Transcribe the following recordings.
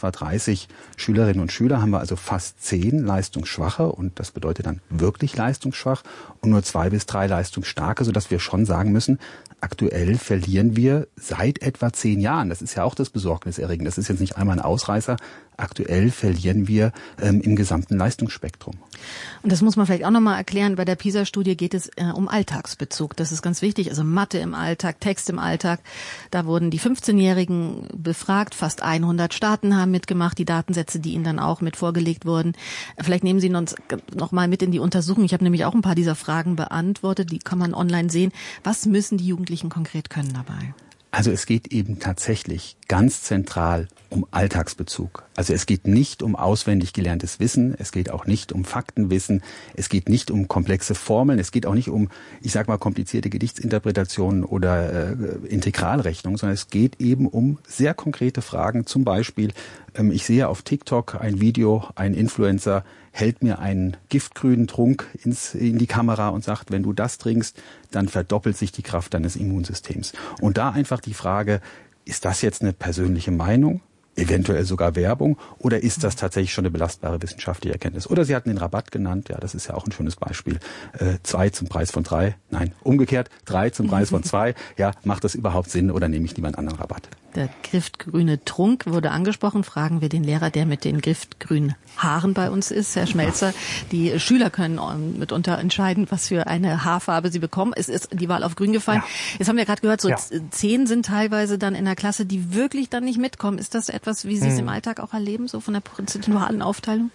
etwa 30 Schülerinnen und Schüler haben wir also fast 10 leistungsschwache, und das bedeutet dann wirklich leistungsschwach, und nur 2 bis 3 leistungsstarke, sodass wir schon sagen müssen, aktuell verlieren wir seit etwa 10 Jahren. Das ist ja auch das Besorgniserregende. Das ist jetzt nicht einmal ein Ausreißer. Aktuell verlieren wir im gesamten Leistungsspektrum. Und das muss man vielleicht auch nochmal erklären. Bei der PISA-Studie geht es um Alltagsbezug. Das ist ganz wichtig. Also Mathe im Alltag, Text im Alltag. Da wurden die 15-Jährigen befragt. Fast 100 Staaten haben mitgemacht. Die Datensätze, die ihnen dann auch mit vorgelegt wurden. Vielleicht nehmen Sie uns nochmal mit in die Untersuchung. Ich habe nämlich auch ein paar dieser Fragen beantwortet. Die kann man online sehen. Was müssen die Jugendlichen konkret können dabei? Also es geht eben tatsächlich ganz zentral um Alltagsbezug. Also es geht nicht um auswendig gelerntes Wissen, es geht auch nicht um Faktenwissen, es geht nicht um komplexe Formeln, es geht auch nicht um, ich sag mal, komplizierte Gedichtsinterpretationen oder Integralrechnungen, sondern es geht eben um sehr konkrete Fragen. Zum Beispiel, ich sehe auf TikTok ein Video, ein Influencer hält mir einen giftgrünen Trunk in die Kamera und sagt, wenn du das trinkst, dann verdoppelt sich die Kraft deines Immunsystems. Und da einfach die Frage, ist das jetzt eine persönliche Meinung, eventuell sogar Werbung, oder ist das tatsächlich schon eine belastbare wissenschaftliche Erkenntnis? Oder Sie hatten den Rabatt genannt, ja, das ist ja auch ein schönes Beispiel. 2 zum Preis von 3, nein, umgekehrt, 3 zum Preis von 2, ja, macht das überhaupt Sinn oder nehme ich lieber einen anderen Rabatt? Der giftgrüne Trunk wurde angesprochen. Fragen wir den Lehrer, der mit den giftgrünen Haaren bei uns ist, Herr Schmelzer. Die Schüler können mitunter entscheiden, was für eine Haarfarbe sie bekommen. Es ist die Wahl auf grün gefallen. Ja. Jetzt haben wir gerade gehört, so 10 sind teilweise dann in der Klasse, die wirklich dann nicht mitkommen. Ist das etwas, wie Sie es im Alltag auch erleben, so von der prozentualen Aufteilung?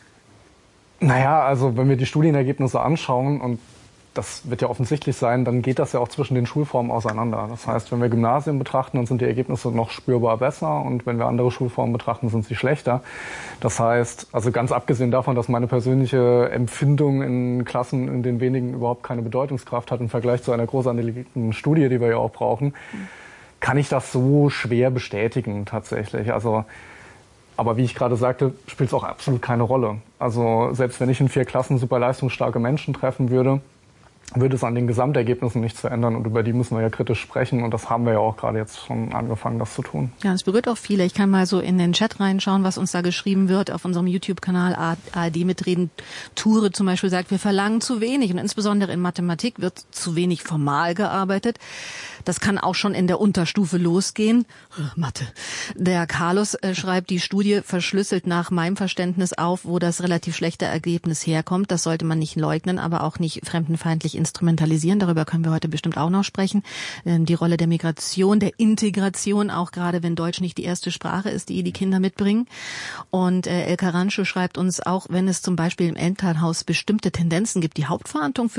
Naja, also wenn wir die Studienergebnisse anschauen, und das wird ja offensichtlich sein, dann geht das ja auch zwischen den Schulformen auseinander. Das heißt, wenn wir Gymnasien betrachten, dann sind die Ergebnisse noch spürbar besser, und wenn wir andere Schulformen betrachten, sind sie schlechter. Das heißt, also ganz abgesehen davon, dass meine persönliche Empfindung in Klassen, in denen wenigen überhaupt keine Bedeutungskraft hat im Vergleich zu einer großangelegten Studie, die wir ja auch brauchen, kann ich das so schwer bestätigen tatsächlich. Also, aber wie ich gerade sagte, spielt es auch absolut keine Rolle. Also selbst wenn ich in 4 Klassen super leistungsstarke Menschen treffen würde es an den Gesamtergebnissen nichts verändern, und über die müssen wir ja kritisch sprechen, und das haben wir ja auch gerade jetzt schon angefangen, das zu tun. Ja, es berührt auch viele. Ich kann mal so in den Chat reinschauen, was uns da geschrieben wird auf unserem YouTube-Kanal ARD mitreden. Ture zum Beispiel sagt, wir verlangen zu wenig, und insbesondere in Mathematik wird zu wenig formal gearbeitet. Das kann auch schon in der Unterstufe losgehen. Mathe. Der Carlos schreibt, die Studie verschlüsselt nach meinem Verständnis auf, wo das relativ schlechte Ergebnis herkommt. Das sollte man nicht leugnen, aber auch nicht fremdenfeindlich instrumentalisieren. Darüber können wir heute bestimmt auch noch sprechen. Die Rolle der Migration, der Integration, auch gerade wenn Deutsch nicht die erste Sprache ist, die Kinder mitbringen. Und El Carancho schreibt uns auch, wenn es zum Beispiel im Elternhaus bestimmte Tendenzen gibt, die Hauptverantwortung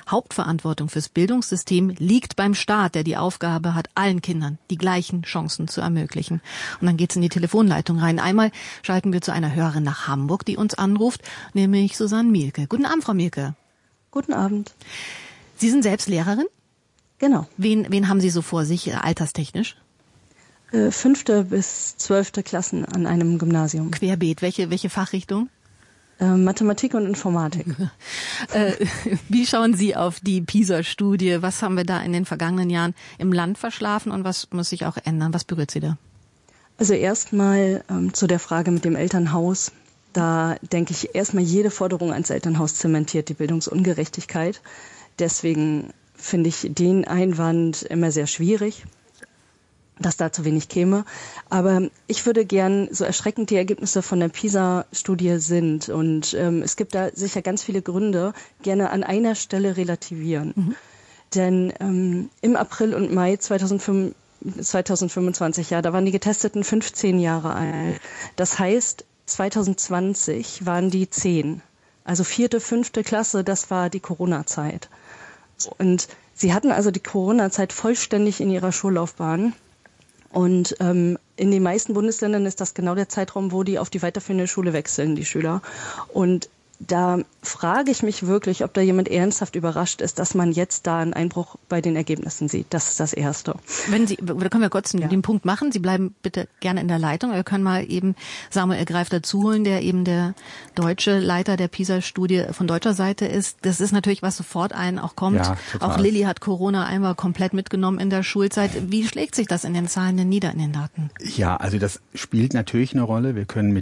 fürs Bildungssystem liegt beim Staat, der die Aufgabe hat, allen Kindern die gleichen Chancen zu ermöglichen. Und dann geht's in die Telefonleitung rein. Einmal schalten wir zu einer Hörerin nach Hamburg, die uns anruft, nämlich Susanne Mielke. Guten Abend, Frau Mielke. Guten Abend. Sie sind selbst Lehrerin? Genau. Wen haben Sie so vor sich, alterstechnisch? 5. bis 12. Klassen an einem Gymnasium. Querbeet. Welche Fachrichtung? Mathematik und Informatik. Wie schauen Sie auf die PISA-Studie? Was haben wir da in den vergangenen Jahren im Land verschlafen, und was muss sich auch ändern? Was berührt Sie da? Also erstmal zu der Frage mit dem Elternhaus. Da denke ich, erstmal jede Forderung ans Elternhaus zementiert die Bildungsungerechtigkeit. Deswegen finde ich den Einwand immer sehr schwierig, dass da zu wenig käme. Aber ich würde gern, so erschreckend die Ergebnisse von der PISA-Studie sind, und es gibt da sicher ganz viele Gründe, gerne an einer Stelle relativieren. Mhm. Denn im April und Mai 2025, ja, da waren die Getesteten 15 Jahre alt. Das heißt, 2020 waren die 10. Also 4., 5. Klasse, das war die Corona-Zeit. Und sie hatten also die Corona-Zeit vollständig in ihrer Schullaufbahn. Und in den meisten Bundesländern ist das genau der Zeitraum, wo die auf die weiterführende Schule wechseln, die Schüler. Und da frage ich mich wirklich, ob da jemand ernsthaft überrascht ist, dass man jetzt da einen Einbruch bei den Ergebnissen sieht. Das ist das Erste. Da können wir kurz den Punkt machen. Sie bleiben bitte gerne in der Leitung. Wir können mal eben Samuel Greif dazuholen, der eben der deutsche Leiter der PISA-Studie von deutscher Seite ist. Das ist natürlich, was sofort allen auch kommt. Ja, auch Lilly hat Corona einmal komplett mitgenommen in der Schulzeit. Wie schlägt sich das in den Zahlen denn nieder, in den Daten? Ja, also das spielt natürlich eine Rolle. Wir können mit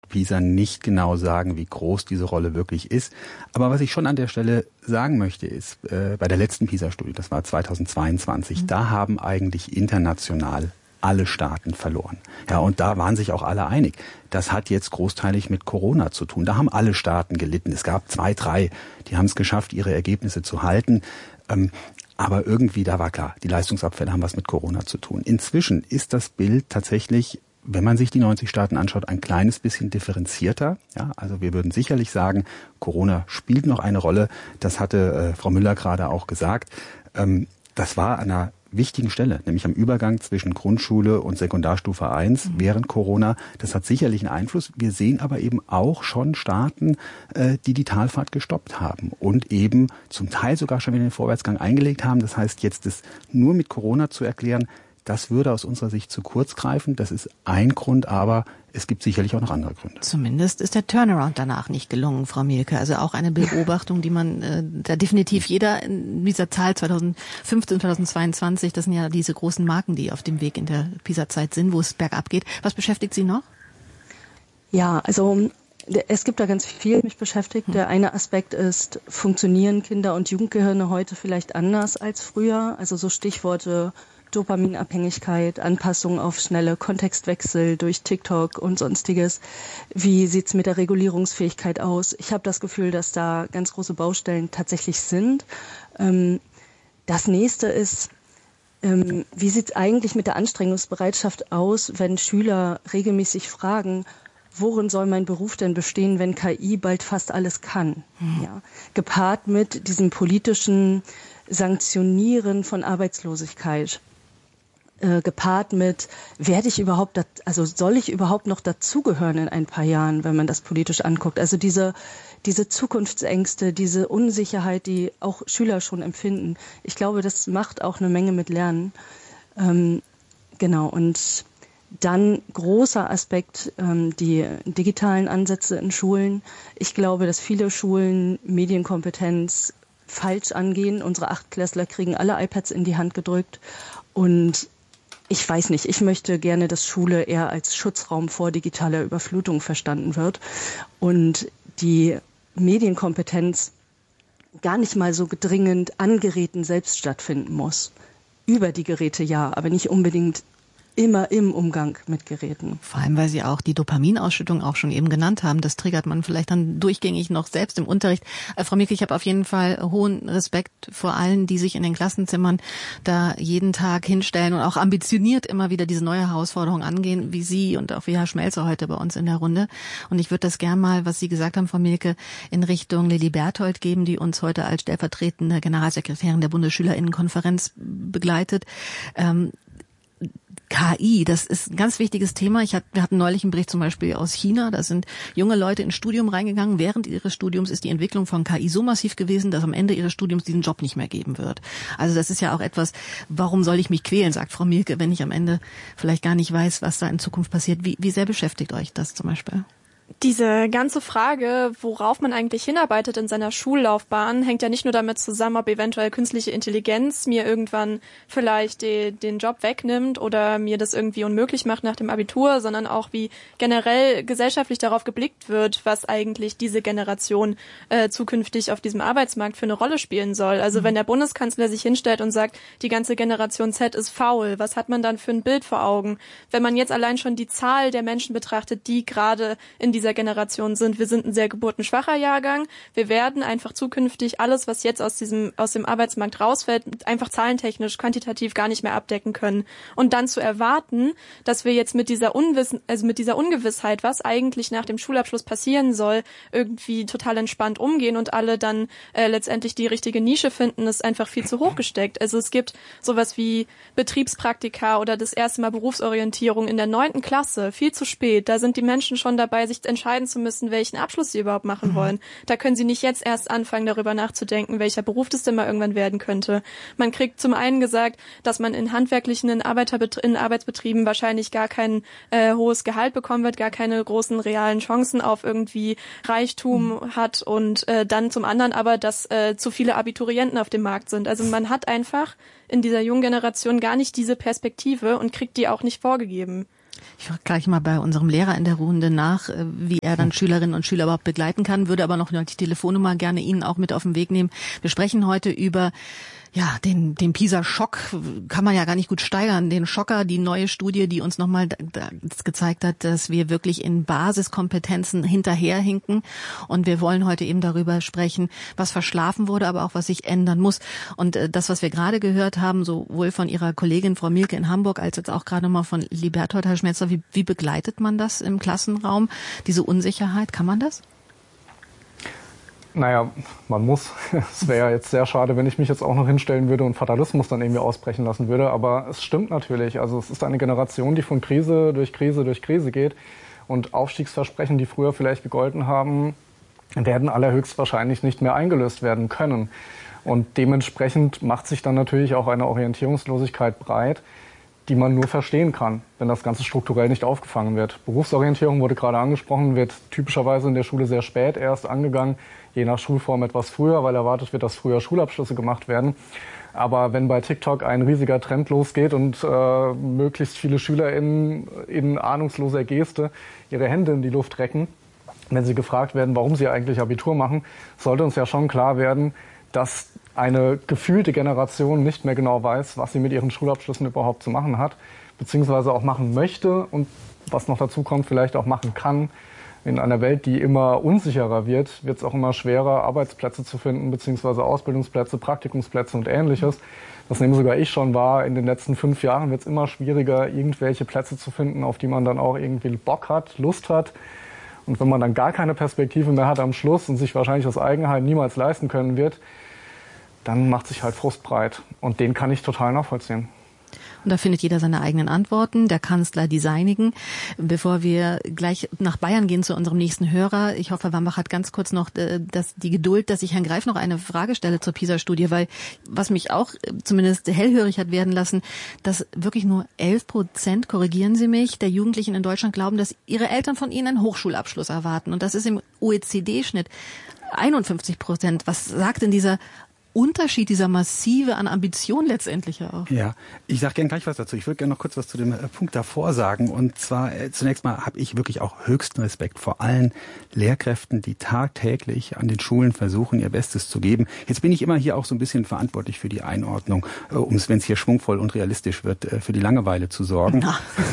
PISA nicht genau sagen, wie groß diese Rolle wirklich ist. Aber was ich schon an der Stelle sagen möchte, ist, bei der letzten PISA-Studie, das war 2022, da haben eigentlich international alle Staaten verloren. Ja, und da waren sich auch alle einig. Das hat jetzt großteilig mit Corona zu tun. Da haben alle Staaten gelitten. Es gab 2, 3, die haben es geschafft, ihre Ergebnisse zu halten. Aber irgendwie, da war klar, die Leistungsabfälle haben was mit Corona zu tun. Inzwischen ist das Bild tatsächlich, wenn man sich die 90 Staaten anschaut, ein kleines bisschen differenzierter. Ja, also wir würden sicherlich sagen, Corona spielt noch eine Rolle. Das hatte Frau Müller gerade auch gesagt. Das war an einer wichtigen Stelle, nämlich am Übergang zwischen Grundschule und Sekundarstufe 1 während Corona. Das hat sicherlich einen Einfluss. Wir sehen aber eben auch schon Staaten, die die Talfahrt gestoppt haben und eben zum Teil sogar schon wieder den Vorwärtsgang eingelegt haben. Das heißt, jetzt das nur mit Corona zu erklären, das würde aus unserer Sicht zu kurz greifen. Das ist ein Grund, aber es gibt sicherlich auch noch andere Gründe. Zumindest ist der Turnaround danach nicht gelungen, Frau Mielke. Also auch eine Beobachtung, die man da definitiv jeder in dieser Zahl 2015, 2022, das sind ja diese großen Marken, die auf dem Weg in der PISA-Zeit sind, wo es bergab geht. Was beschäftigt Sie noch? Ja, also es gibt da ganz viel, was mich beschäftigt. Der eine Aspekt ist, funktionieren Kinder- und Jugendgehirne heute vielleicht anders als früher? Also so Stichworte Dopaminabhängigkeit, Anpassung auf schnelle Kontextwechsel durch TikTok und Sonstiges. Wie sieht's mit der Regulierungsfähigkeit aus? Ich habe das Gefühl, dass da ganz große Baustellen tatsächlich sind. Das nächste ist, wie sieht's eigentlich mit der Anstrengungsbereitschaft aus, wenn Schüler regelmäßig fragen, worin soll mein Beruf denn bestehen, wenn KI bald fast alles kann? Ja, gepaart mit diesem politischen Sanktionieren von Arbeitslosigkeit. Gepaart mit, soll ich überhaupt noch dazugehören in ein paar Jahren, wenn man das politisch anguckt? Also diese Zukunftsängste, diese Unsicherheit, die auch Schüler schon empfinden. Ich glaube, das macht auch eine Menge mit Lernen. Genau. Und dann großer Aspekt, die digitalen Ansätze in Schulen. Ich glaube, dass viele Schulen Medienkompetenz falsch angehen. Unsere Achtklässler kriegen alle iPads in die Hand gedrückt und ich weiß nicht, ich möchte gerne, dass Schule eher als Schutzraum vor digitaler Überflutung verstanden wird und die Medienkompetenz gar nicht mal so dringend an Geräten selbst stattfinden muss. Über die Geräte ja, aber nicht unbedingt immer im Umgang mit Geräten. Vor allem, weil Sie auch die Dopaminausschüttung auch schon eben genannt haben. Das triggert man vielleicht dann durchgängig noch selbst im Unterricht. Frau Mielke, ich habe auf jeden Fall hohen Respekt vor allen, die sich in den Klassenzimmern da jeden Tag hinstellen und auch ambitioniert immer wieder diese neue Herausforderung angehen, wie Sie und auch wie Herr Schmelzer heute bei uns in der Runde. Und ich würde das gern mal, was Sie gesagt haben, Frau Mielke, in Richtung Lilly Berthold geben, die uns heute als stellvertretende Generalsekretärin der Bundesschülerinnenkonferenz begleitet. KI, das ist ein ganz wichtiges Thema. Wir hatten neulich einen Bericht zum Beispiel aus China. Da sind junge Leute ins Studium reingegangen. Während ihres Studiums ist die Entwicklung von KI so massiv gewesen, dass am Ende ihres Studiums diesen Job nicht mehr geben wird. Also das ist ja auch etwas, warum soll ich mich quälen, sagt Frau Mielke, wenn ich am Ende vielleicht gar nicht weiß, was da in Zukunft passiert. Wie sehr beschäftigt euch das zum Beispiel? Diese ganze Frage, worauf man eigentlich hinarbeitet in seiner Schullaufbahn, hängt ja nicht nur damit zusammen, ob eventuell künstliche Intelligenz mir irgendwann vielleicht den Job wegnimmt oder mir das irgendwie unmöglich macht nach dem Abitur, sondern auch wie generell gesellschaftlich darauf geblickt wird, was eigentlich diese Generation zukünftig auf diesem Arbeitsmarkt für eine Rolle spielen soll. Also wenn der Bundeskanzler sich hinstellt und sagt, die ganze Generation Z ist faul, was hat man dann für ein Bild vor Augen? Wenn man jetzt allein schon die Zahl der Menschen betrachtet, die gerade in dieser Generation sind. Wir sind ein sehr geburtenschwacher Jahrgang. Wir werden einfach zukünftig alles, was jetzt aus dem Arbeitsmarkt rausfällt, einfach zahlentechnisch, quantitativ gar nicht mehr abdecken können. Und dann zu erwarten, dass wir jetzt mit dieser Ungewissheit, was eigentlich nach dem Schulabschluss passieren soll, irgendwie total entspannt umgehen und alle dann letztendlich die richtige Nische finden, ist einfach viel zu hoch gesteckt. Also es gibt sowas wie Betriebspraktika oder das erste Mal Berufsorientierung in der 9. Klasse, viel zu spät. Da sind die Menschen schon dabei, sich entscheiden zu müssen, welchen Abschluss sie überhaupt machen wollen. Da können sie nicht jetzt erst anfangen, darüber nachzudenken, welcher Beruf das denn mal irgendwann werden könnte. Man kriegt zum einen gesagt, dass man in handwerklichen, in Arbeitsbetrieben wahrscheinlich gar kein hohes Gehalt bekommen wird, gar keine großen realen Chancen auf irgendwie Reichtum hat und dann zum anderen aber, dass zu viele Abiturienten auf dem Markt sind. Also man hat einfach in dieser jungen Generation gar nicht diese Perspektive und kriegt die auch nicht vorgegeben. Ich frage gleich mal bei unserem Lehrer in der Runde nach, wie er dann Schülerinnen und Schüler überhaupt begleiten kann, würde aber noch die Telefonnummer gerne Ihnen auch mit auf den Weg nehmen. Wir sprechen heute über den PISA-Schock, kann man ja gar nicht gut steigern. Den Schocker, die neue Studie, die uns nochmal gezeigt hat, dass wir wirklich in Basiskompetenzen hinterherhinken. Und wir wollen heute eben darüber sprechen, was verschlafen wurde, aber auch was sich ändern muss. Und das, was wir gerade gehört haben, sowohl von Ihrer Kollegin Frau Mielke in Hamburg, als jetzt auch gerade mal von Lee Berthold, Herr Schmelzer, wie begleitet man das im Klassenraum? Diese Unsicherheit, kann man das? Naja, man muss. Es wäre ja jetzt sehr schade, wenn ich mich jetzt auch noch hinstellen würde und Fatalismus dann irgendwie ausbrechen lassen würde. Aber es stimmt natürlich. Also es ist eine Generation, die von Krise durch Krise durch Krise geht. Und Aufstiegsversprechen, die früher vielleicht gegolten haben, werden allerhöchstwahrscheinlich nicht mehr eingelöst werden können. Und dementsprechend macht sich dann natürlich auch eine Orientierungslosigkeit breit, die man nur verstehen kann, wenn das Ganze strukturell nicht aufgefangen wird. Berufsorientierung wurde gerade angesprochen, wird typischerweise in der Schule sehr spät erst angegangen, je nach Schulform etwas früher, weil erwartet wird, dass früher Schulabschlüsse gemacht werden. Aber wenn bei TikTok ein riesiger Trend losgeht und möglichst viele Schüler in ahnungsloser Geste ihre Hände in die Luft recken, wenn sie gefragt werden, warum sie eigentlich Abitur machen, sollte uns ja schon klar werden, dass eine gefühlte Generation nicht mehr genau weiß, was sie mit ihren Schulabschlüssen überhaupt zu machen hat, beziehungsweise auch machen möchte und was noch dazu kommt, vielleicht auch machen kann. In einer Welt, die immer unsicherer wird, wird es auch immer schwerer, Arbeitsplätze zu finden, beziehungsweise Ausbildungsplätze, Praktikumsplätze und Ähnliches. Das nehme sogar ich schon wahr. In den letzten 5 Jahren wird es immer schwieriger, irgendwelche Plätze zu finden, auf die man dann auch irgendwie Bock hat, Lust hat. Und wenn man dann gar keine Perspektive mehr hat am Schluss und sich wahrscheinlich das Eigenheim niemals leisten können wird, dann macht sich halt Frust breit. Und den kann ich total nachvollziehen. Und da findet jeder seine eigenen Antworten, der Kanzler die seinigen. Bevor wir gleich nach Bayern gehen zu unserem nächsten Hörer, ich hoffe, Herr Wambach hat ganz kurz noch die Geduld, dass ich Herrn Greif noch eine Frage stelle zur PISA-Studie, weil was mich auch zumindest hellhörig hat werden lassen, dass wirklich nur 11%, korrigieren Sie mich, der Jugendlichen in Deutschland glauben, dass ihre Eltern von ihnen einen Hochschulabschluss erwarten. Und das ist im OECD-Schnitt 51%. Was sagt denn dieser Unterschied, dieser massive an Ambition letztendlich ja auch? Ja, ich sage gerne gleich was dazu. Ich würde gerne noch kurz was zu dem Punkt davor sagen. Und zwar zunächst mal habe ich wirklich auch höchsten Respekt vor allen Lehrkräften, die tagtäglich an den Schulen versuchen, ihr Bestes zu geben. Jetzt bin ich immer hier auch so ein bisschen verantwortlich für die Einordnung, wenn es hier schwungvoll und realistisch wird, für die Langeweile zu sorgen.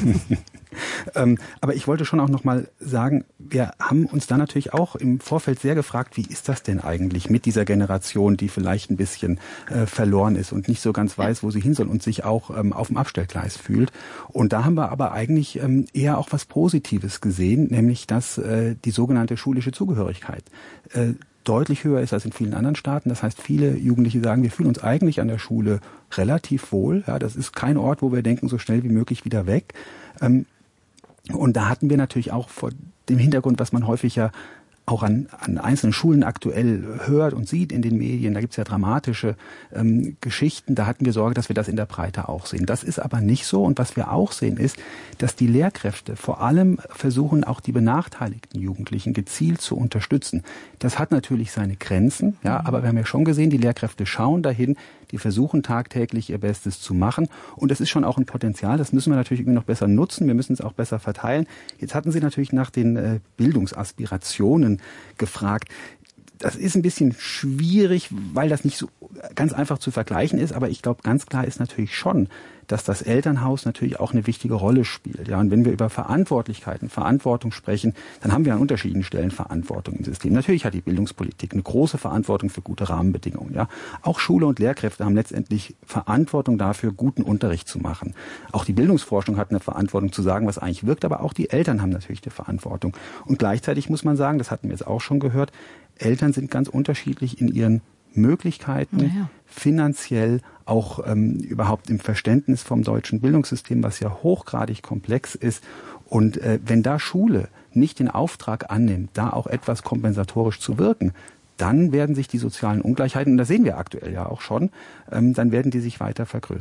Aber ich wollte schon auch noch mal sagen, wir haben uns da natürlich auch im Vorfeld sehr gefragt, wie ist das denn eigentlich mit dieser Generation, die vielleicht ein bisschen verloren ist und nicht so ganz weiß, wo sie hin soll und sich auch auf dem Abstellgleis fühlt. Und da haben wir aber eigentlich eher auch was Positives gesehen, nämlich dass die sogenannte schulische Zugehörigkeit deutlich höher ist als in vielen anderen Staaten. Das heißt, viele Jugendliche sagen, wir fühlen uns eigentlich an der Schule relativ wohl. Ja, das ist kein Ort, wo wir denken, so schnell wie möglich wieder weg. Und da hatten wir natürlich auch vor dem Hintergrund, was man häufig ja auch an einzelnen Schulen aktuell hört und sieht in den Medien, da gibt's ja dramatische Geschichten, da hatten wir Sorge, dass wir das in der Breite auch sehen. Das ist aber nicht so, und was wir auch sehen ist, dass die Lehrkräfte vor allem versuchen, auch die benachteiligten Jugendlichen gezielt zu unterstützen. Das hat natürlich seine Grenzen, ja, aber wir haben ja schon gesehen, die Lehrkräfte schauen dahin, die versuchen tagtäglich ihr Bestes zu machen, und das ist schon auch ein Potenzial, das müssen wir natürlich irgendwie noch besser nutzen, wir müssen es auch besser verteilen. Jetzt hatten Sie natürlich nach den Bildungsaspirationen gefragt. Das ist ein bisschen schwierig, weil das nicht so ganz einfach zu vergleichen ist, aber ich glaube, ganz klar ist natürlich schon, dass das Elternhaus natürlich auch eine wichtige Rolle spielt. Ja, und wenn wir über Verantwortlichkeiten, Verantwortung sprechen, dann haben wir an unterschiedlichen Stellen Verantwortung im System. Natürlich hat die Bildungspolitik eine große Verantwortung für gute Rahmenbedingungen. Ja, auch Schule und Lehrkräfte haben letztendlich Verantwortung dafür, guten Unterricht zu machen. Auch die Bildungsforschung hat eine Verantwortung zu sagen, was eigentlich wirkt, aber auch die Eltern haben natürlich eine Verantwortung. Und gleichzeitig muss man sagen, das hatten wir jetzt auch schon gehört, Eltern sind ganz unterschiedlich in ihren Möglichkeiten, finanziell, auch überhaupt im Verständnis vom deutschen Bildungssystem, was ja hochgradig komplex ist. Und wenn da Schule nicht den Auftrag annimmt, da auch etwas kompensatorisch zu wirken, dann werden sich die sozialen Ungleichheiten, und das sehen wir aktuell ja auch schon, dann werden die sich weiter vergrößern.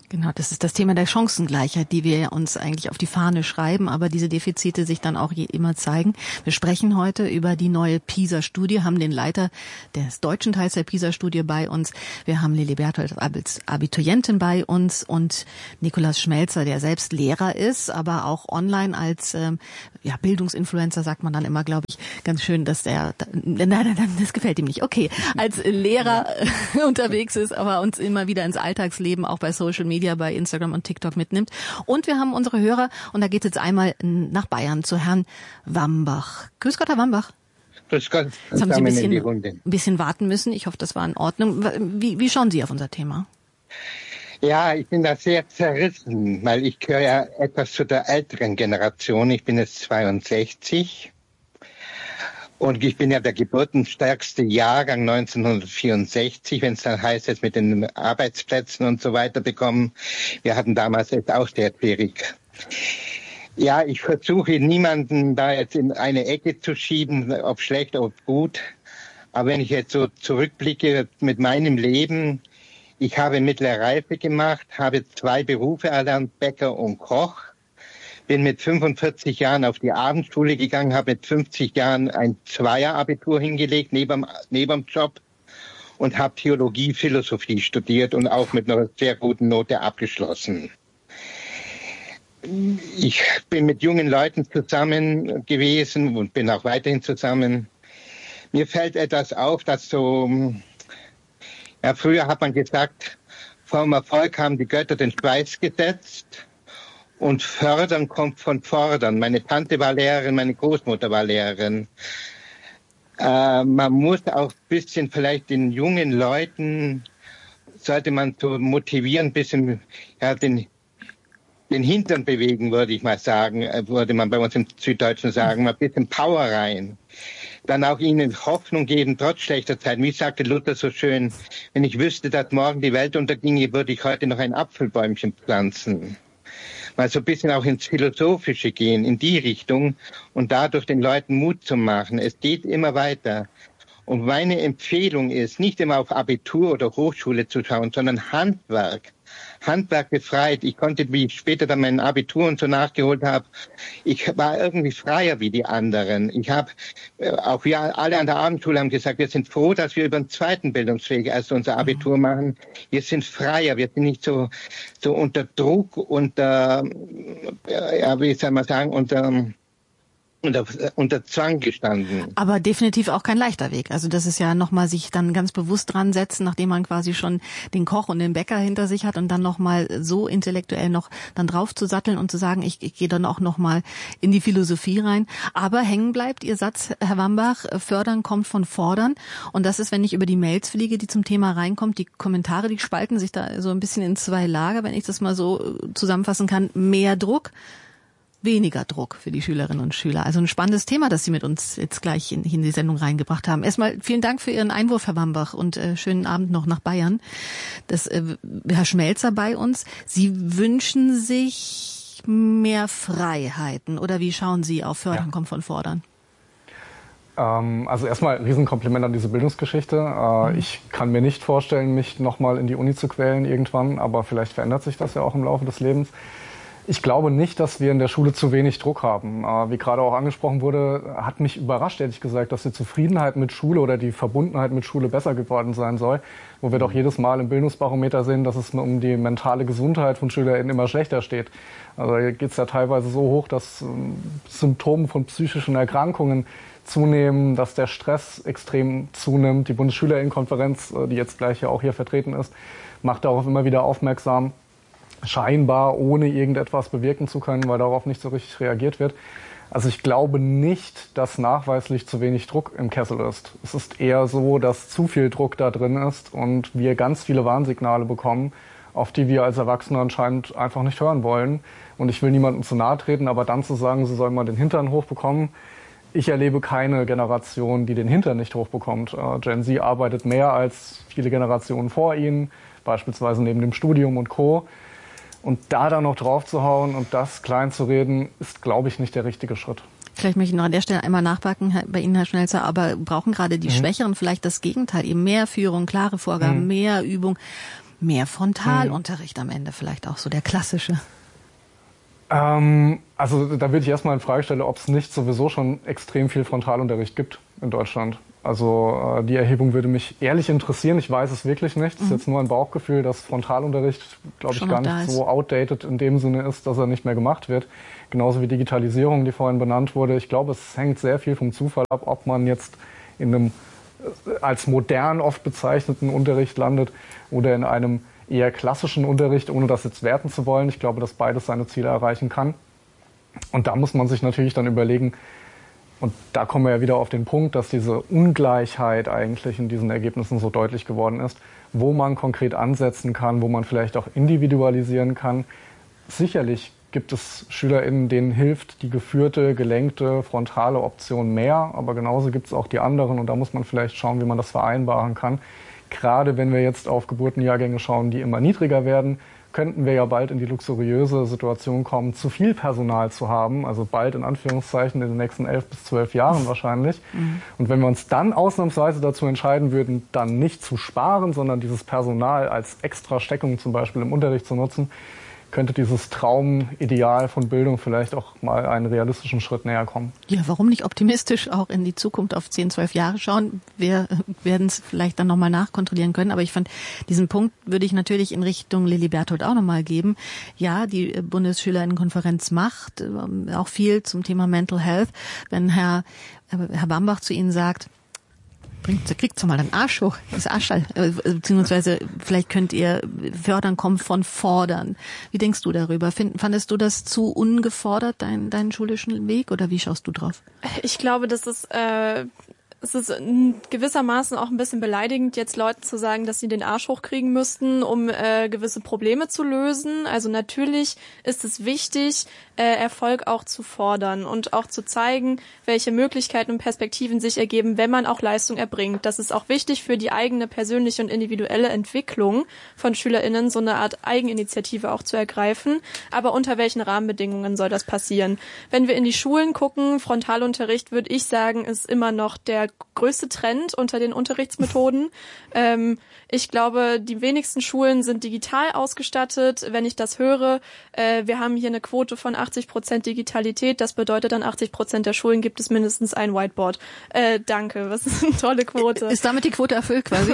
Genau, das ist das Thema der Chancengleichheit, die wir uns eigentlich auf die Fahne schreiben, aber diese Defizite sich dann auch immer zeigen. Wir sprechen heute über die neue PISA-Studie, haben den Leiter des deutschen Teils der PISA-Studie bei uns. Wir haben Lili Berthold als Abiturientin bei uns und Nikolaus Schmelzer, der selbst Lehrer ist, aber auch online als Bildungsinfluencer, sagt man dann immer, glaube ich, ganz schön, dass der, nein, das gefällt ihm nicht. Okay, als Lehrer unterwegs ist, aber uns immer wieder ins Alltagsleben, auch bei Social Media, bei Instagram und TikTok mitnimmt. Und wir haben unsere Hörer, und da geht es jetzt einmal nach Bayern zu Herrn Wambach. Grüß Gott, Herr Wambach. Grüß Gott. Jetzt haben Sie ein bisschen warten müssen. Ich hoffe, das war in Ordnung. Wie schauen Sie auf unser Thema? Ja, ich bin da sehr zerrissen, weil ich gehöre ja etwas zu der älteren Generation. Ich bin jetzt 62. Und ich bin ja der geburtenstärkste Jahrgang 1964, wenn es dann heißt, jetzt mit den Arbeitsplätzen und so weiter bekommen. Wir hatten damals jetzt auch sehr schwierig. Ja, ich versuche niemanden da jetzt in eine Ecke zu schieben, ob schlecht, ob gut. Aber wenn ich jetzt so zurückblicke mit meinem Leben, ich habe mittlere Reife gemacht, habe 2 Berufe erlernt, Bäcker und Koch. Bin mit 45 Jahren auf die Abendschule gegangen, habe mit 50 Jahren ein Zweier-Abitur hingelegt, neben dem Job, und habe Theologie, Philosophie studiert und auch mit einer sehr guten Note abgeschlossen. Ich bin mit jungen Leuten zusammen gewesen und bin auch weiterhin zusammen. Mir fällt etwas auf, dass früher hat man gesagt, vor dem Erfolg haben die Götter den Schweiß gesetzt. Und fördern kommt von fordern. Meine Tante war Lehrerin, meine Großmutter war Lehrerin. Man muss auch ein bisschen vielleicht den jungen Leuten, sollte man so motivieren, ein bisschen den Hintern bewegen, würde ich mal sagen, würde man bei uns im Süddeutschen sagen, mal ein bisschen Power rein. Dann auch ihnen Hoffnung geben, trotz schlechter Zeiten. Wie sagte Luther so schön, wenn ich wüsste, dass morgen die Welt unterginge, würde ich heute noch ein Apfelbäumchen pflanzen. Mal so ein bisschen auch ins Philosophische gehen, in die Richtung, und dadurch den Leuten Mut zu machen. Es geht immer weiter. Und meine Empfehlung ist, nicht immer auf Abitur oder Hochschule zu schauen, sondern Handwerk. Handwerk befreit. Ich konnte, wie ich später dann mein Abitur und so nachgeholt habe, ich war irgendwie freier wie die anderen. Ich habe, auch wir alle an der Abendschule haben gesagt, wir sind froh, dass wir über den zweiten Bildungsweg erst unser Abitur machen. Wir sind freier, wir sind nicht so unter Druck, unter Zwang gestanden. Aber definitiv auch kein leichter Weg. Also das ist ja nochmal sich dann ganz bewusst dran setzen, nachdem man quasi schon den Koch und den Bäcker hinter sich hat, und dann nochmal so intellektuell noch dann drauf zu satteln und zu sagen, ich gehe dann auch nochmal in die Philosophie rein. Aber hängen bleibt Ihr Satz, Herr Wambach, fördern kommt von fordern. Und das ist, wenn ich über die Mails fliege, die zum Thema reinkommt, die Kommentare, die spalten sich da so ein bisschen in 2 Lager, wenn ich das mal so zusammenfassen kann. Mehr Druck, weniger Druck für die Schülerinnen und Schüler. Also ein spannendes Thema, das Sie mit uns jetzt gleich in die Sendung reingebracht haben. Erstmal vielen Dank für Ihren Einwurf, Herr Wambach, und schönen Abend noch nach Bayern. Herr Schmelzer bei uns. Sie wünschen sich mehr Freiheiten, oder wie schauen Sie auf Fördern kommt von fordern? Also erstmal ein Riesenkompliment an diese Bildungsgeschichte. Ich kann mir nicht vorstellen, mich nochmal in die Uni zu quälen irgendwann, aber vielleicht verändert sich das ja auch im Laufe des Lebens. Ich glaube nicht, dass wir in der Schule zu wenig Druck haben. Wie gerade auch angesprochen wurde, hat mich überrascht, ehrlich gesagt, dass die Zufriedenheit mit Schule oder die Verbundenheit mit Schule besser geworden sein soll, wo wir doch jedes Mal im Bildungsbarometer sehen, dass es um die mentale Gesundheit von SchülerInnen immer schlechter steht. Also hier geht es ja teilweise so hoch, dass Symptome von psychischen Erkrankungen zunehmen, dass der Stress extrem zunimmt. Die Bundesschülerinnenkonferenz, die jetzt gleich ja auch hier vertreten ist, macht darauf immer wieder aufmerksam, scheinbar ohne irgendetwas bewirken zu können, weil darauf nicht so richtig reagiert wird. Also ich glaube nicht, dass nachweislich zu wenig Druck im Kessel ist. Es ist eher so, dass zu viel Druck da drin ist und wir ganz viele Warnsignale bekommen, auf die wir als Erwachsene anscheinend einfach nicht hören wollen. Und ich will niemandem zu nahe treten, aber dann zu sagen, sie sollen mal den Hintern hochbekommen. Ich erlebe keine Generation, die den Hintern nicht hochbekommt. Gen Z arbeitet mehr als viele Generationen vor ihnen, beispielsweise neben dem Studium und Co. Und da dann noch drauf zu hauen und das klein zu reden, ist, glaube ich, nicht der richtige Schritt. Vielleicht möchte ich noch an der Stelle einmal nachbacken bei Ihnen, Herr Schmelzer, aber brauchen gerade die Schwächeren vielleicht das Gegenteil, eben mehr Führung, klare Vorgaben, mehr Übung, mehr Frontalunterricht am Ende, vielleicht auch so der klassische? Also da würde ich erstmal in Frage stellen, ob es nicht sowieso schon extrem viel Frontalunterricht gibt in Deutschland. Also die Erhebung würde mich ehrlich interessieren. Ich weiß es wirklich nicht. Es ist jetzt nur ein Bauchgefühl, dass Frontalunterricht, glaube ich, gar nicht so outdated in dem Sinne ist, dass er nicht mehr gemacht wird. Genauso wie Digitalisierung, die vorhin benannt wurde. Ich glaube, es hängt sehr viel vom Zufall ab, ob man jetzt in einem als modern oft bezeichneten Unterricht landet oder in einem eher klassischen Unterricht, ohne das jetzt werten zu wollen. Ich glaube, dass beides seine Ziele erreichen kann. Und da muss man sich natürlich dann überlegen, und da kommen wir ja wieder auf den Punkt, dass diese Ungleichheit eigentlich in diesen Ergebnissen so deutlich geworden ist, wo man konkret ansetzen kann, wo man vielleicht auch individualisieren kann. Sicherlich gibt es SchülerInnen, denen hilft die geführte, gelenkte, frontale Option mehr, aber genauso gibt es auch die anderen und da muss man vielleicht schauen, wie man das vereinbaren kann. Gerade wenn wir jetzt auf Geburtenjahrgänge schauen, die immer niedriger werden, könnten wir ja bald in die luxuriöse Situation kommen, zu viel Personal zu haben, also bald in Anführungszeichen in den nächsten 11 bis 12 Jahren wahrscheinlich. Und wenn wir uns dann ausnahmsweise dazu entscheiden würden, dann nicht zu sparen, sondern dieses Personal als extra Steckung zum Beispiel im Unterricht zu nutzen, könnte dieses Traumideal von Bildung vielleicht auch mal einen realistischen Schritt näher kommen. Ja, warum nicht optimistisch auch in die Zukunft auf 10, 12 Jahre schauen? Wir werden es vielleicht dann nochmal nachkontrollieren können. Aber ich fand, diesen Punkt würde ich natürlich in Richtung Lilli Berthold auch nochmal geben. Ja, die Bundesschülerinnenkonferenz macht auch viel zum Thema Mental Health. Wenn Herr Bambach zu Ihnen sagt, kriegt doch mal den Arsch hoch, das Arschall, beziehungsweise vielleicht könnt ihr fördern, kommen von fordern. Wie denkst du darüber? Fandest du das zu ungefordert, deinen schulischen Weg, oder wie schaust du drauf? Ich glaube, das ist es ist gewissermaßen auch ein bisschen beleidigend, jetzt Leuten zu sagen, dass sie den Arsch hochkriegen müssten, um gewisse Probleme zu lösen. Also natürlich ist es wichtig, Erfolg auch zu fordern und auch zu zeigen, welche Möglichkeiten und Perspektiven sich ergeben, wenn man auch Leistung erbringt. Das ist auch wichtig für die eigene persönliche und individuelle Entwicklung von SchülerInnen, so eine Art Eigeninitiative auch zu ergreifen. Aber unter welchen Rahmenbedingungen soll das passieren? Wenn wir in die Schulen gucken, Frontalunterricht, würde ich sagen, ist immer noch der größte Trend unter den Unterrichtsmethoden. Ich glaube, die wenigsten Schulen sind digital ausgestattet. Wenn ich das höre, wir haben hier eine Quote von 80% Digitalität. Das bedeutet, an 80% der Schulen gibt es mindestens ein Whiteboard. Danke, was ist eine tolle Quote. Ist damit die Quote erfüllt quasi?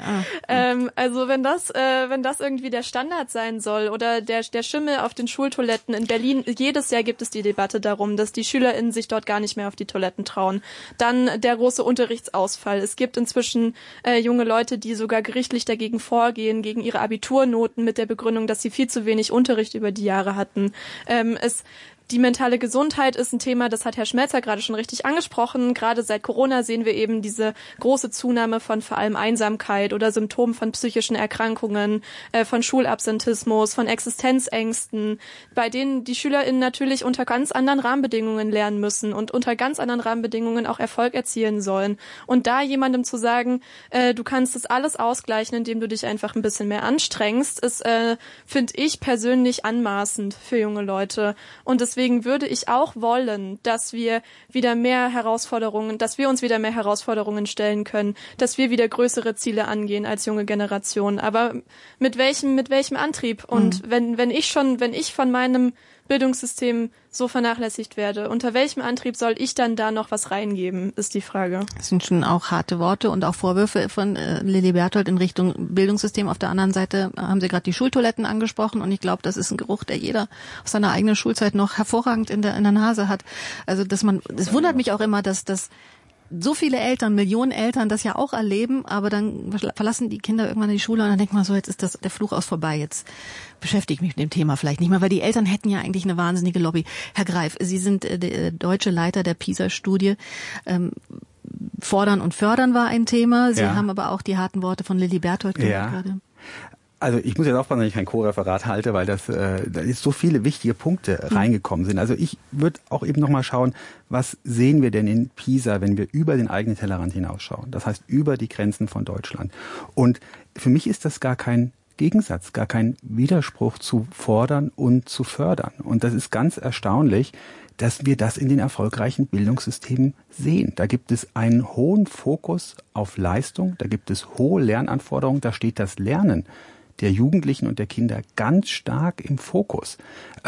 Also wenn das irgendwie der Standard sein soll oder der Schimmel auf den Schultoiletten in Berlin, jedes Jahr gibt es die Debatte darum, dass die SchülerInnen sich dort gar nicht mehr auf die Toiletten trauen. Dann der große Unterrichtsausfall. Es gibt inzwischen junge Leute, die sogar gerichtlich dagegen vorgehen, gegen ihre Abiturnoten mit der Begründung, dass sie viel zu wenig Unterricht über die Jahre hatten. Die mentale Gesundheit ist ein Thema, das hat Herr Schmelzer gerade schon richtig angesprochen. Gerade seit Corona sehen wir eben diese große Zunahme von vor allem Einsamkeit oder Symptomen von psychischen Erkrankungen, von Schulabsentismus, von Existenzängsten, bei denen die SchülerInnen natürlich unter ganz anderen Rahmenbedingungen lernen müssen und unter ganz anderen Rahmenbedingungen auch Erfolg erzielen sollen. Und da jemandem zu sagen, du kannst das alles ausgleichen, indem du dich einfach ein bisschen mehr anstrengst, ist, finde ich persönlich anmaßend für junge Leute. Und deswegen würde ich auch wollen, dass wir uns wieder mehr Herausforderungen stellen können, dass wir wieder größere Ziele angehen als junge Generation. Aber mit welchem Antrieb? Und wenn ich von meinem Bildungssystem so vernachlässigt werde, unter welchem Antrieb soll ich dann da noch was reingeben, ist die Frage. Das sind schon auch harte Worte und auch Vorwürfe von Lilli Berthold in Richtung Bildungssystem. Auf der anderen Seite haben Sie gerade die Schultoiletten angesprochen und ich glaube, das ist ein Geruch, der jeder aus seiner eigenen Schulzeit noch hervorragend in der Nase hat. Also es wundert mich auch immer, dass so viele Eltern, Millionen Eltern das ja auch erleben, aber dann verlassen die Kinder irgendwann die Schule und dann denkt man so, jetzt ist der Fluch aus vorbei, jetzt beschäftige ich mich mit dem Thema vielleicht nicht mehr, weil die Eltern hätten ja eigentlich eine wahnsinnige Lobby. Herr Greif, Sie sind der deutsche Leiter der PISA-Studie. Fordern und fördern war ein Thema. Sie haben aber auch die harten Worte von Lilli Berthold gehört gerade. Also ich muss jetzt aufpassen, dass ich kein Co-Referat halte, weil da ist so viele wichtige Punkte reingekommen sind. Also ich würde auch eben nochmal schauen, was sehen wir denn in PISA, wenn wir über den eigenen Tellerrand hinausschauen. Das heißt, über die Grenzen von Deutschland. Und für mich ist das gar kein Gegensatz, gar kein Widerspruch zu fordern und zu fördern. Und das ist ganz erstaunlich, dass wir das in den erfolgreichen Bildungssystemen sehen. Da gibt es einen hohen Fokus auf Leistung, da gibt es hohe Lernanforderungen, da steht das Lernen der Jugendlichen und der Kinder ganz stark im Fokus.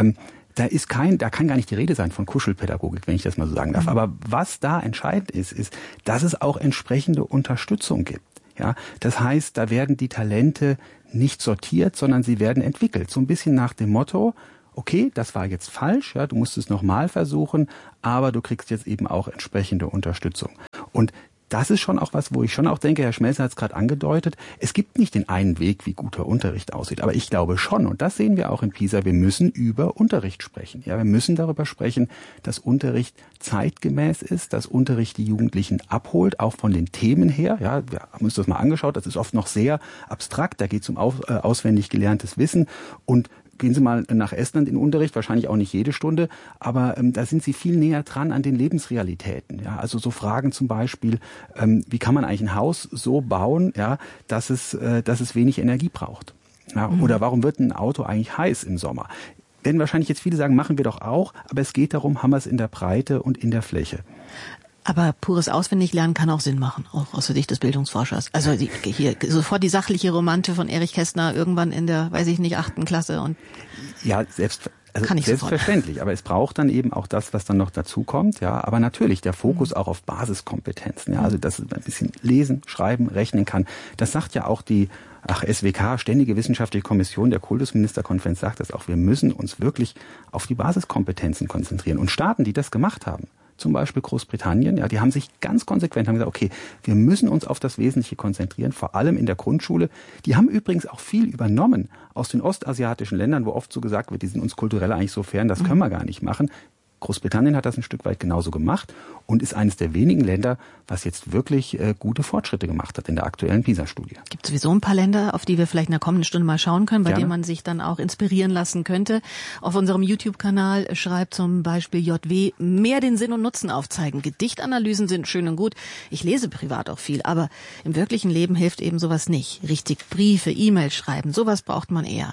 Da kann gar nicht die Rede sein von Kuschelpädagogik, wenn ich das mal so sagen darf. Aber was da entscheidend ist, dass es auch entsprechende Unterstützung gibt. Ja, das heißt, da werden die Talente nicht sortiert, sondern sie werden entwickelt. So ein bisschen nach dem Motto, okay, das war jetzt falsch, ja, du musst es nochmal versuchen, aber du kriegst jetzt eben auch entsprechende Unterstützung. Und das ist schon auch was, wo ich schon auch denke, Herr Schmelzer hat es gerade angedeutet, es gibt nicht den einen Weg, wie guter Unterricht aussieht. Aber ich glaube schon, und das sehen wir auch in PISA, wir müssen über Unterricht sprechen. Ja, wir müssen darüber sprechen, dass Unterricht zeitgemäß ist, dass Unterricht die Jugendlichen abholt, auch von den Themen her. Ja, wir haben uns das mal angeschaut, das ist oft noch sehr abstrakt, da geht es um auswendig gelerntes Wissen. Und gehen Sie mal nach Estland in Unterricht, wahrscheinlich auch nicht jede Stunde, aber da sind Sie viel näher dran an den Lebensrealitäten. Ja, also so Fragen zum Beispiel, wie kann man eigentlich ein Haus so bauen, ja, dass es wenig Energie braucht? Ja, oder warum wird ein Auto eigentlich heiß im Sommer? Werden wahrscheinlich jetzt viele sagen, machen wir doch auch, aber es geht darum, haben wir es in der Breite und in der Fläche. Aber pures Auswendiglernen kann auch Sinn machen, auch aus der Sicht des Bildungsforschers. Also hier sofort die sachliche Romantik von Erich Kästner irgendwann in der, 8. Klasse und ja, selbstverständlich. Aber es braucht dann eben auch das, was dann noch dazu kommt. Ja, aber natürlich der Fokus auch auf Basiskompetenzen. Ja, also dass man ein bisschen lesen, schreiben, rechnen kann. Das sagt ja auch die SWK, Ständige Wissenschaftliche Kommission der Kultusministerkonferenz, sagt das auch. Wir müssen uns wirklich auf die Basiskompetenzen konzentrieren. Und Staaten, die das gemacht haben, zum Beispiel Großbritannien, ja, die haben sich ganz konsequent gesagt, okay, wir müssen uns auf das Wesentliche konzentrieren, vor allem in der Grundschule. Die haben übrigens auch viel übernommen aus den ostasiatischen Ländern, wo oft so gesagt wird, die sind uns kulturell eigentlich so fern, das können wir gar nicht machen. Großbritannien hat das ein Stück weit genauso gemacht und ist eines der wenigen Länder, was jetzt wirklich gute Fortschritte gemacht hat in der aktuellen PISA-Studie. Gibt es sowieso ein paar Länder, auf die wir vielleicht in der kommenden Stunde mal schauen können, bei denen man sich dann auch inspirieren lassen könnte. Auf unserem YouTube-Kanal schreibt zum Beispiel JW, mehr den Sinn und Nutzen aufzeigen. Gedichtanalysen sind schön und gut. Ich lese privat auch viel, aber im wirklichen Leben hilft eben sowas nicht. Richtig Briefe, E-Mails schreiben, sowas braucht man eher.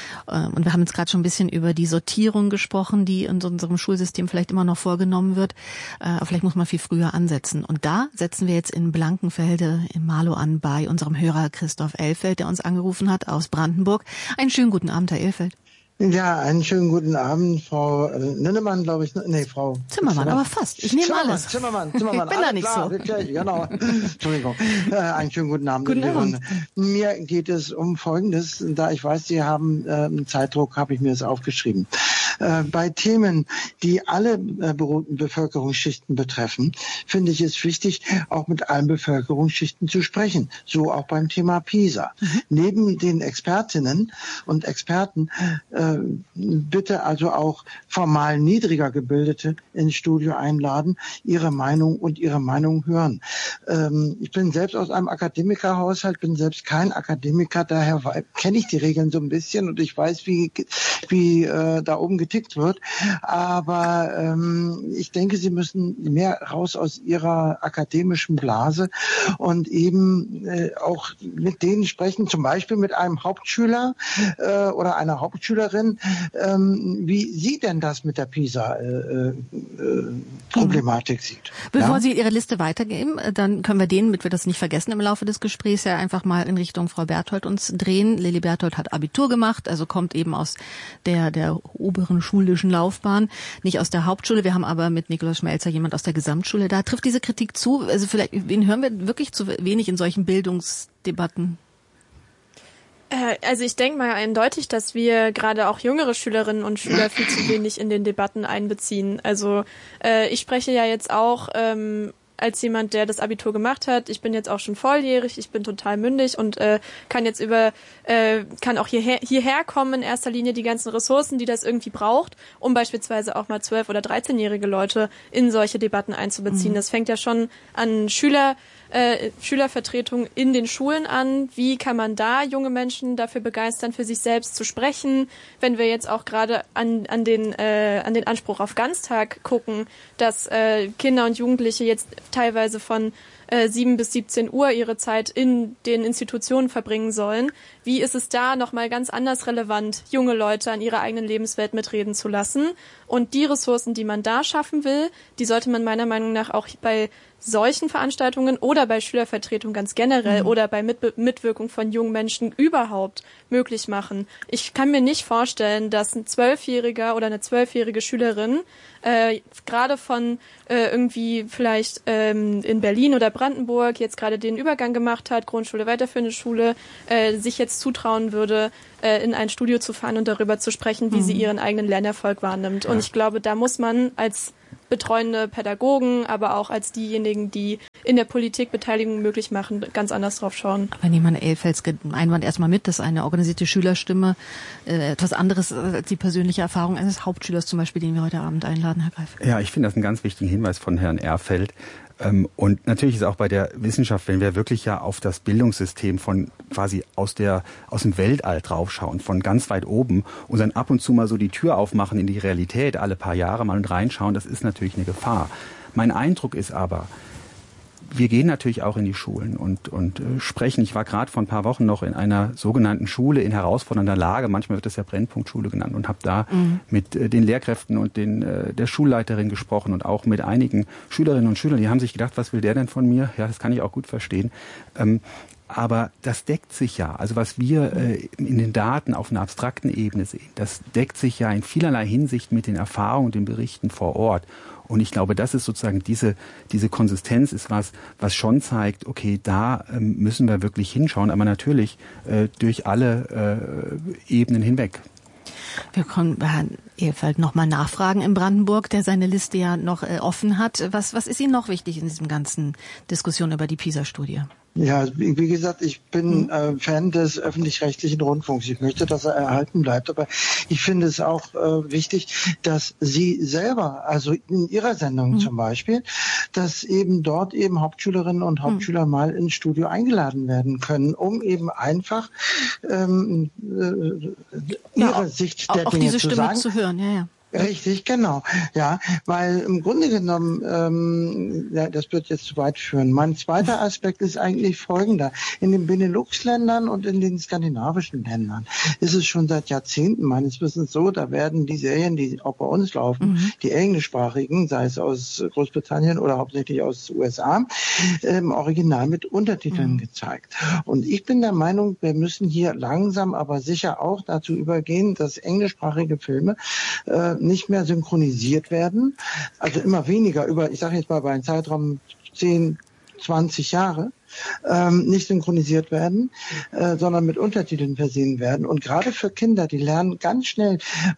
Und wir haben jetzt gerade schon ein bisschen über die Sortierung gesprochen, die in unserem Schulsystem vielleicht immer noch vorgenommen wird. Aber vielleicht muss man viel früher ansetzen. Und da setzen wir jetzt in Blankenfelde im Marlow an bei unserem Hörer Christoph Elfeld, der uns angerufen hat aus Brandenburg. Einen schönen guten Abend, Herr Elfeld. Ja, einen schönen guten Abend, Frau Ninnemann, glaube ich. Nee, Frau Zimmermann, aber fast. Ich nehme alles. Zimmermann. Ich bin da nicht klar, so. Okay, genau. Entschuldigung. Einen schönen guten Abend. Guten Abend. Mir geht es um Folgendes. Da ich weiß, Sie haben Zeitdruck, habe ich mir das aufgeschrieben. Bei Themen, die alle Bevölkerungsschichten betreffen, finde ich es wichtig, auch mit allen Bevölkerungsschichten zu sprechen. So auch beim Thema PISA. Neben den Expertinnen und Experten bitte also auch formal niedriger Gebildete ins Studio einladen, ihre Meinung hören. Ich bin selbst aus einem Akademikerhaushalt, bin selbst kein Akademiker, daher kenne ich die Regeln so ein bisschen und ich weiß, wie da oben getickt wird. Aber ich denke, Sie müssen mehr raus aus Ihrer akademischen Blase und eben auch mit denen sprechen, zum Beispiel mit einem Hauptschüler oder einer Hauptschülerin, wie sie denn das mit der PISA-Problematik sieht. Bevor Sie Ihre Liste weitergeben, dann können wir damit wir das nicht vergessen im Laufe des Gesprächs, ja einfach mal in Richtung Frau Berthold uns drehen. Lilly Berthold hat Abitur gemacht, also kommt eben aus der oberen schulischen Laufbahn, nicht aus der Hauptschule. Wir haben aber mit Nikolaus Schmelzer jemand aus der Gesamtschule. Da trifft diese Kritik zu. Also vielleicht, wen hören wir wirklich zu wenig in solchen Bildungsdebatten? Also ich denke mal eindeutig, dass wir gerade auch jüngere Schülerinnen und Schüler viel zu wenig in den Debatten einbeziehen. Also ich spreche ja jetzt auch als jemand, der das Abitur gemacht hat. Ich bin jetzt auch schon volljährig, ich bin total mündig und kann jetzt kann auch hierher kommen in erster Linie die ganzen Ressourcen, die das irgendwie braucht, um beispielsweise auch mal 12- oder 13-jährige Leute in solche Debatten einzubeziehen. Das fängt ja schon an Schülervertretung in den Schulen an. Wie kann man da junge Menschen dafür begeistern, für sich selbst zu sprechen? Wenn wir jetzt auch gerade an den Anspruch auf Ganztag gucken, dass Kinder und Jugendliche jetzt teilweise von 7 bis 17 Uhr ihre Zeit in den Institutionen verbringen sollen. Wie ist es da nochmal ganz anders relevant, junge Leute an ihrer eigenen Lebenswelt mitreden zu lassen? Und die Ressourcen, die man da schaffen will, die sollte man meiner Meinung nach auch bei solchen Veranstaltungen oder bei Schülervertretung ganz generell oder bei Mitwirkung von jungen Menschen überhaupt möglich machen. Ich kann mir nicht vorstellen, dass ein 12-Jähriger oder eine 12-jährige Schülerin gerade von irgendwie vielleicht in Berlin oder Brandenburg jetzt gerade den Übergang gemacht hat, Grundschule, weiterführende Schule, sich jetzt zutrauen würde, in ein Studio zu fahren und darüber zu sprechen, wie sie ihren eigenen Lernerfolg wahrnimmt. Und ich glaube, da muss man als betreuende Pädagogen, aber auch als diejenigen, die in der Politik Beteiligung möglich machen, ganz anders drauf schauen. Aber nehmen wir Elfelds Einwand erstmal mit, dass eine organisierte Schülerstimme etwas anderes als die persönliche Erfahrung eines Hauptschülers zum Beispiel, den wir heute Abend einladen, Herr Greif. Ja, ich finde das einen ganz wichtigen Hinweis von Herrn Erfeld. Und natürlich ist auch bei der Wissenschaft, wenn wir wirklich ja auf das Bildungssystem von quasi aus dem Weltall draufschauen, von ganz weit oben und dann ab und zu mal so die Tür aufmachen in die Realität, alle paar Jahre mal und reinschauen, das ist natürlich eine Gefahr. Mein Eindruck ist aber, wir gehen natürlich auch in die Schulen und sprechen. Ich war gerade vor ein paar Wochen noch in einer sogenannten Schule in herausfordernder Lage. Manchmal wird das ja Brennpunktschule genannt und habe da mit den Lehrkräften und der Schulleiterin gesprochen und auch mit einigen Schülerinnen und Schülern. Die haben sich gedacht, was will der denn von mir? Ja, das kann ich auch gut verstehen. Aber das deckt sich ja. Also was wir in den Daten auf einer abstrakten Ebene sehen, das deckt sich ja in vielerlei Hinsicht mit den Erfahrungen und den Berichten vor Ort. Und ich glaube, das ist sozusagen diese Konsistenz ist was schon zeigt, okay, da müssen wir wirklich hinschauen, aber natürlich durch alle Ebenen hinweg. Wir können bei Herrn Ehefeld nochmal nachfragen in Brandenburg, der seine Liste ja noch offen hat. Was ist Ihnen noch wichtig in diesem ganzen Diskussion über die PISA-Studie? Ja, wie gesagt, ich bin Fan des öffentlich-rechtlichen Rundfunks. Ich möchte, dass er erhalten bleibt. Aber ich finde es auch wichtig, dass Sie selber, also in Ihrer Sendung zum Beispiel, dass eben dort eben Hauptschülerinnen und Hauptschüler mal ins Studio eingeladen werden können, um eben einfach ihre Sicht der auch Dinge diese zu Stimme sagen. Zu hören, ja. Richtig, genau. Ja, weil im Grunde genommen, das wird jetzt zu weit führen. Mein zweiter Aspekt ist eigentlich folgender. In den Benelux-Ländern und in den skandinavischen Ländern ist es schon seit Jahrzehnten meines Wissens so, da werden die Serien, die auch bei uns laufen, die englischsprachigen, sei es aus Großbritannien oder hauptsächlich aus USA, im Original mit Untertiteln gezeigt. Und ich bin der Meinung, wir müssen hier langsam, aber sicher auch dazu übergehen, dass englischsprachige Filme nicht mehr synchronisiert werden, also immer weniger ich sage jetzt mal bei einem Zeitraum 10, 20 Jahre, nicht synchronisiert werden, sondern mit Untertiteln versehen werden. Und gerade für Kinder, die lernen ganz schnell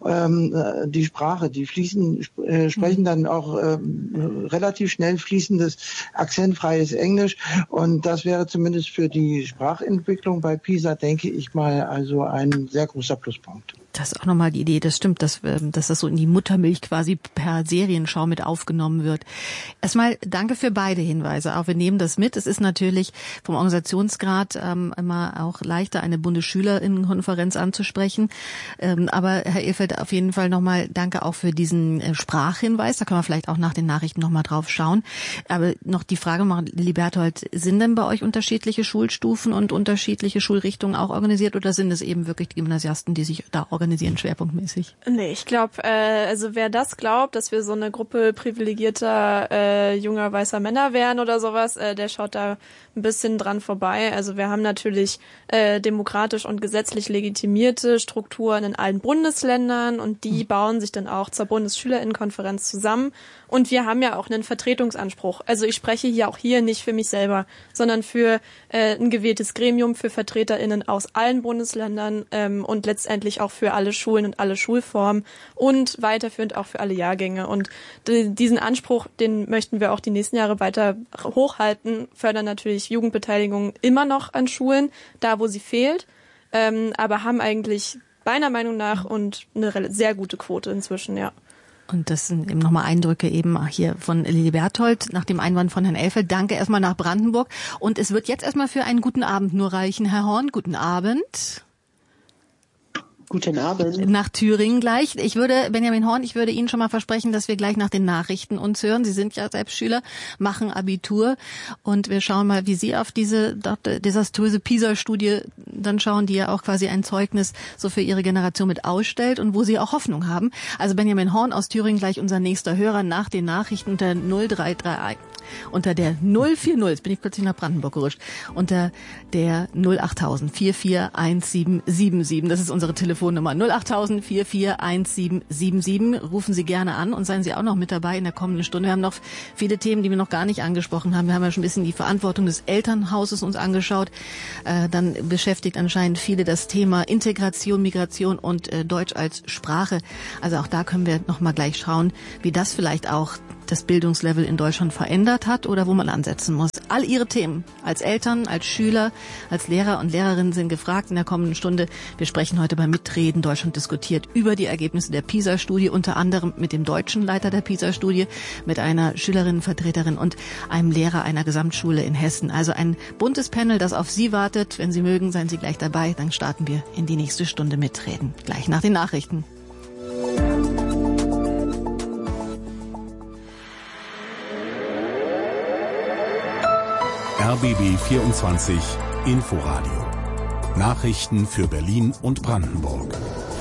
die Sprache, die sprechen dann auch relativ schnell fließendes, akzentfreies Englisch. Und das wäre zumindest für die Sprachentwicklung bei PISA, denke ich mal, also ein sehr großer Pluspunkt. Das ist auch nochmal die Idee, das stimmt, dass das so in die Muttermilch quasi per Serienschau mit aufgenommen wird. Erstmal danke für beide Hinweise. Auch wir nehmen das mit. Es ist natürlich vom Organisationsgrad immer auch leichter, eine Bundesschülerinnenkonferenz anzusprechen. Aber Herr Ehfeldt, auf jeden Fall nochmal danke auch für diesen Sprachhinweis. Da können wir vielleicht auch nach den Nachrichten nochmal drauf schauen. Aber noch die Frage machen, Lilly Berthold, sind denn bei euch unterschiedliche Schulstufen und unterschiedliche Schulrichtungen auch organisiert oder sind es eben wirklich die Gymnasiasten, die sich da organisieren schwerpunktmäßig? Nee, ich glaube, also wer das glaubt, dass wir so eine Gruppe privilegierter junger weißer Männer wären oder sowas, der schaut da ein bisschen dran vorbei. Also wir haben natürlich demokratisch und gesetzlich legitimierte Strukturen in allen Bundesländern und die bauen sich dann auch zur Bundesschülerinnenkonferenz zusammen. Und wir haben ja auch einen Vertretungsanspruch. Also ich spreche hier nicht für mich selber, sondern für ein gewähltes Gremium, für VertreterInnen aus allen Bundesländern und letztendlich auch für alle Schulen und alle Schulformen und weiterführend auch für alle Jahrgänge. Und diesen Anspruch, den möchten wir auch die nächsten Jahre weiter hochhalten, fördern natürlich Jugendbeteiligung immer noch an Schulen, da wo sie fehlt, aber haben eigentlich meiner Meinung nach und eine sehr gute Quote inzwischen, ja. Und das sind eben nochmal Eindrücke eben hier von Lilly Berthold nach dem Einwand von Herrn Elfeld. Danke erstmal nach Brandenburg. Und es wird jetzt erstmal für einen guten Abend nur reichen, Herr Horn. Guten Abend. Guten Abend. Nach Thüringen gleich. Benjamin Horn, ich würde Ihnen schon mal versprechen, dass wir gleich nach den Nachrichten uns hören. Sie sind ja selbst Schüler, machen Abitur und wir schauen mal, wie Sie auf diese desaströse PISA-Studie dann schauen, die ja auch quasi ein Zeugnis so für Ihre Generation mit ausstellt und wo Sie auch Hoffnung haben. Also Benjamin Horn aus Thüringen gleich unser nächster Hörer nach den Nachrichten unter 0331. unter der 040, jetzt bin ich plötzlich nach Brandenburg gerutscht, unter der 08000 441777. Das ist unsere Telefonnummer. 08000 441777. Rufen Sie gerne an und seien Sie auch noch mit dabei in der kommenden Stunde. Wir haben noch viele Themen, die wir noch gar nicht angesprochen haben. Wir haben ja schon ein bisschen die Verantwortung des Elternhauses uns angeschaut. Dann beschäftigt anscheinend viele das Thema Integration, Migration und Deutsch als Sprache. Also auch da können wir noch mal gleich schauen, wie das vielleicht auch das Bildungslevel in Deutschland verändert hat oder wo man ansetzen muss. All Ihre Themen als Eltern, als Schüler, als Lehrer und Lehrerinnen sind gefragt in der kommenden Stunde. Wir sprechen heute beim Mitreden Deutschland diskutiert über die Ergebnisse der PISA-Studie, unter anderem mit dem deutschen Leiter der PISA-Studie, mit einer Schülerinnenvertreterin und einem Lehrer einer Gesamtschule in Hessen. Also ein buntes Panel, das auf Sie wartet. Wenn Sie mögen, seien Sie gleich dabei. Dann starten wir in die nächste Stunde Mitreden. Gleich nach den Nachrichten. RBB 24 Inforadio. Nachrichten für Berlin und Brandenburg.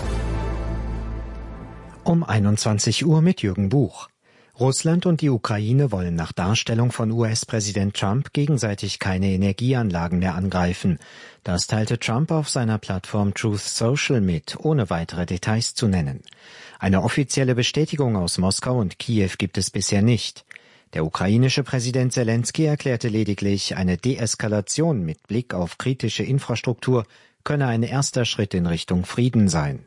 Um 21 Uhr mit Jürgen Buch. Russland und die Ukraine wollen nach Darstellung von US-Präsident Trump gegenseitig keine Energieanlagen mehr angreifen. Das teilte Trump auf seiner Plattform Truth Social mit, ohne weitere Details zu nennen. Eine offizielle Bestätigung aus Moskau und Kiew gibt es bisher nicht. Der ukrainische Präsident Selenskyj erklärte lediglich, eine Deeskalation mit Blick auf kritische Infrastruktur könne ein erster Schritt in Richtung Frieden sein.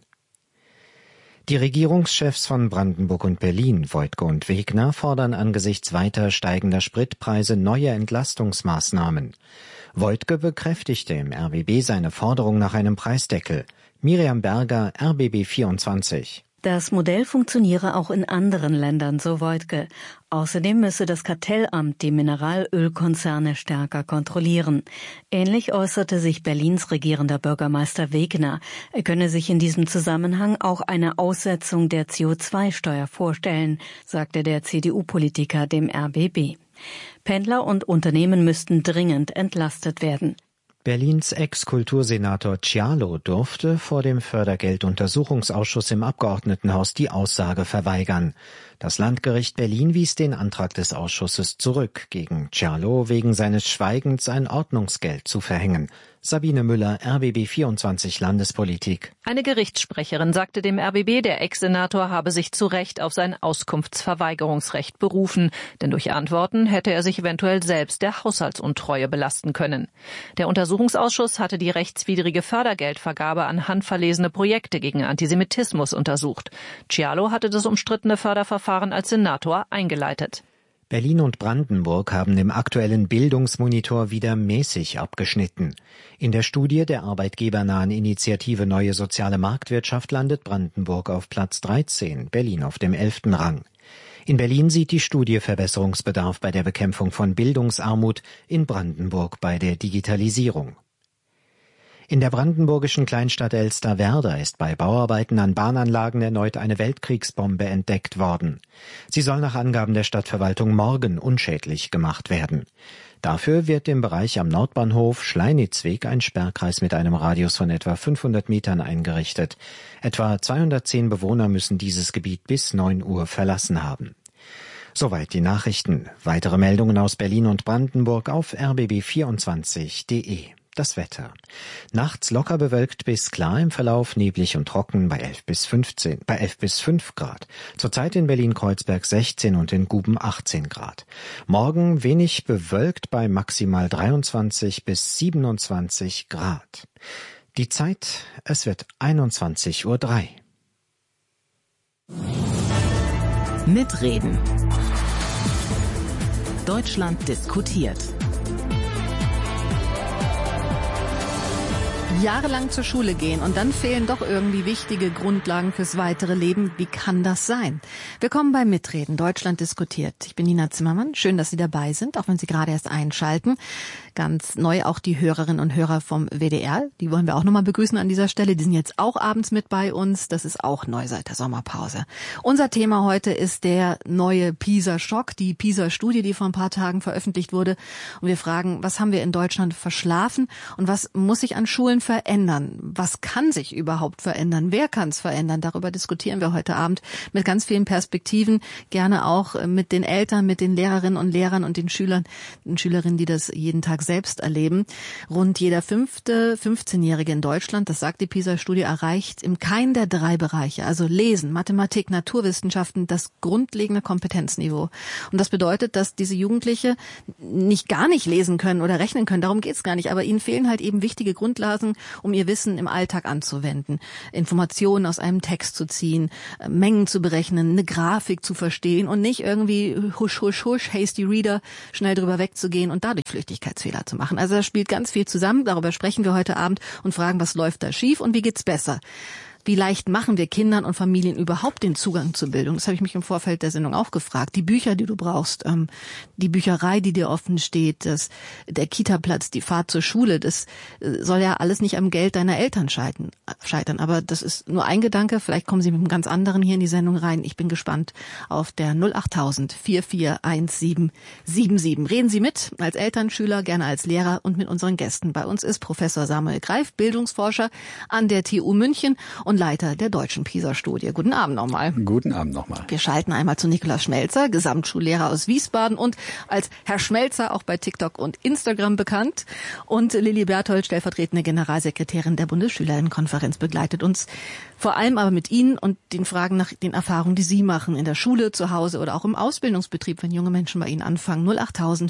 Die Regierungschefs von Brandenburg und Berlin, Woidke und Wegner, fordern angesichts weiter steigender Spritpreise neue Entlastungsmaßnahmen. Woidke bekräftigte im RBB seine Forderung nach einem Preisdeckel. Miriam Berger, RBB 24. Das Modell funktioniere auch in anderen Ländern, so Woidke. Außerdem müsse das Kartellamt die Mineralölkonzerne stärker kontrollieren. Ähnlich äußerte sich Berlins regierender Bürgermeister Wegner. Er könne sich in diesem Zusammenhang auch eine Aussetzung der CO2-Steuer vorstellen, sagte der CDU-Politiker dem RBB. Pendler und Unternehmen müssten dringend entlastet werden. Berlins Ex-Kultursenator Cialo durfte vor dem Fördergelduntersuchungsausschuss im Abgeordnetenhaus die Aussage verweigern. Das Landgericht Berlin wies den Antrag des Ausschusses zurück, gegen Cialo wegen seines Schweigens ein Ordnungsgeld zu verhängen. Sabine Müller, RBB 24 Landespolitik. Eine Gerichtssprecherin sagte dem RBB, der Ex-Senator habe sich zu Recht auf sein Auskunftsverweigerungsrecht berufen, denn durch Antworten hätte er sich eventuell selbst der Haushaltsuntreue belasten können. Der Untersuchungsausschuss hatte die rechtswidrige Fördergeldvergabe an handverlesene Projekte gegen Antisemitismus untersucht. Cialo hatte das umstrittene Förderverfahren als Senator eingeleitet. Berlin und Brandenburg haben im aktuellen Bildungsmonitor wieder mäßig abgeschnitten. In der Studie der arbeitgebernahen Initiative Neue Soziale Marktwirtschaft landet Brandenburg auf Platz 13, Berlin auf dem 11. Rang. In Berlin sieht die Studie Verbesserungsbedarf bei der Bekämpfung von Bildungsarmut, in Brandenburg bei der Digitalisierung. In der brandenburgischen Kleinstadt Elsterwerda ist bei Bauarbeiten an Bahnanlagen erneut eine Weltkriegsbombe entdeckt worden. Sie soll nach Angaben der Stadtverwaltung morgen unschädlich gemacht werden. Dafür wird im Bereich am Nordbahnhof Schleinitzweg ein Sperrkreis mit einem Radius von etwa 500 Metern eingerichtet. Etwa 210 Bewohner müssen dieses Gebiet bis 9 Uhr verlassen haben. Soweit die Nachrichten. Weitere Meldungen aus Berlin und Brandenburg auf rbb24.de. Das Wetter. Nachts locker bewölkt bis klar, im Verlauf neblig und trocken bei 11 bis 5 Grad. Zurzeit in Berlin-Kreuzberg 16 und in Guben 18 Grad. Morgen wenig bewölkt bei maximal 23 bis 27 Grad. Die Zeit, es wird 21:03 Uhr. Mitreden. Deutschland diskutiert. Jahrelang zur Schule gehen und dann fehlen doch irgendwie wichtige Grundlagen fürs weitere Leben. Wie kann das sein? Willkommen beim Mitreden. Deutschland diskutiert. Ich bin Nina Zimmermann. Schön, dass Sie dabei sind, auch wenn Sie gerade erst einschalten. Ganz neu auch die Hörerinnen und Hörer vom WDR. Die wollen wir auch nochmal begrüßen an dieser Stelle. Die sind jetzt auch abends mit bei uns. Das ist auch neu seit der Sommerpause. Unser Thema heute ist der neue PISA-Schock, die PISA-Studie, die vor ein paar Tagen veröffentlicht wurde. Und wir fragen, was haben wir in Deutschland verschlafen und was muss sich an Schulen verändern? Was kann sich überhaupt verändern? Wer kann es verändern? Darüber diskutieren wir heute Abend mit ganz vielen Perspektiven, gerne auch mit den Eltern, mit den Lehrerinnen und Lehrern und den Schülern und Schülerinnen, die das jeden Tag selbst erleben. Rund jeder 15-Jährige in Deutschland, das sagt die PISA-Studie, erreicht im keinen der 3 Bereiche, also Lesen, Mathematik, Naturwissenschaften, das grundlegende Kompetenzniveau. Und das bedeutet, dass diese Jugendliche nicht gar nicht lesen können oder rechnen können, darum geht's gar nicht, aber ihnen fehlen halt eben wichtige Grundlagen, um ihr Wissen im Alltag anzuwenden, Informationen aus einem Text zu ziehen, Mengen zu berechnen, eine Grafik zu verstehen und nicht irgendwie husch, husch, husch, hasty reader, schnell drüber wegzugehen und dadurch Flüchtigkeitsfehler zu machen. Also da spielt ganz viel zusammen, darüber sprechen wir heute Abend und fragen, was läuft da schief und wie geht's besser? Wie leicht machen wir Kindern und Familien überhaupt den Zugang zur Bildung? Das habe ich mich im Vorfeld der Sendung auch gefragt. Die Bücher, die du brauchst, die Bücherei, die dir offen steht, der Kita-Platz, die Fahrt zur Schule, das soll ja alles nicht am Geld deiner Eltern scheitern. Aber das ist nur ein Gedanke. Vielleicht kommen Sie mit einem ganz anderen hier in die Sendung rein. Ich bin gespannt auf der 08000 441777. Reden Sie mit als Eltern, Schüler, gerne als Lehrer und mit unseren Gästen. Bei uns ist Professor Samuel Greif, Bildungsforscher an der TU München und Leiter der deutschen PISA-Studie. Guten Abend nochmal. Guten Abend nochmal. Wir schalten einmal zu Nikolaus Schmelzer, Gesamtschullehrer aus Wiesbaden und als Herr Schmelzer auch bei TikTok und Instagram bekannt. Und Lilly Berthold, stellvertretende Generalsekretärin der Bundesschülerinnenkonferenz, begleitet uns vor allem aber mit Ihnen und den Fragen nach den Erfahrungen, die Sie machen in der Schule, zu Hause oder auch im Ausbildungsbetrieb, wenn junge Menschen bei Ihnen anfangen. 08000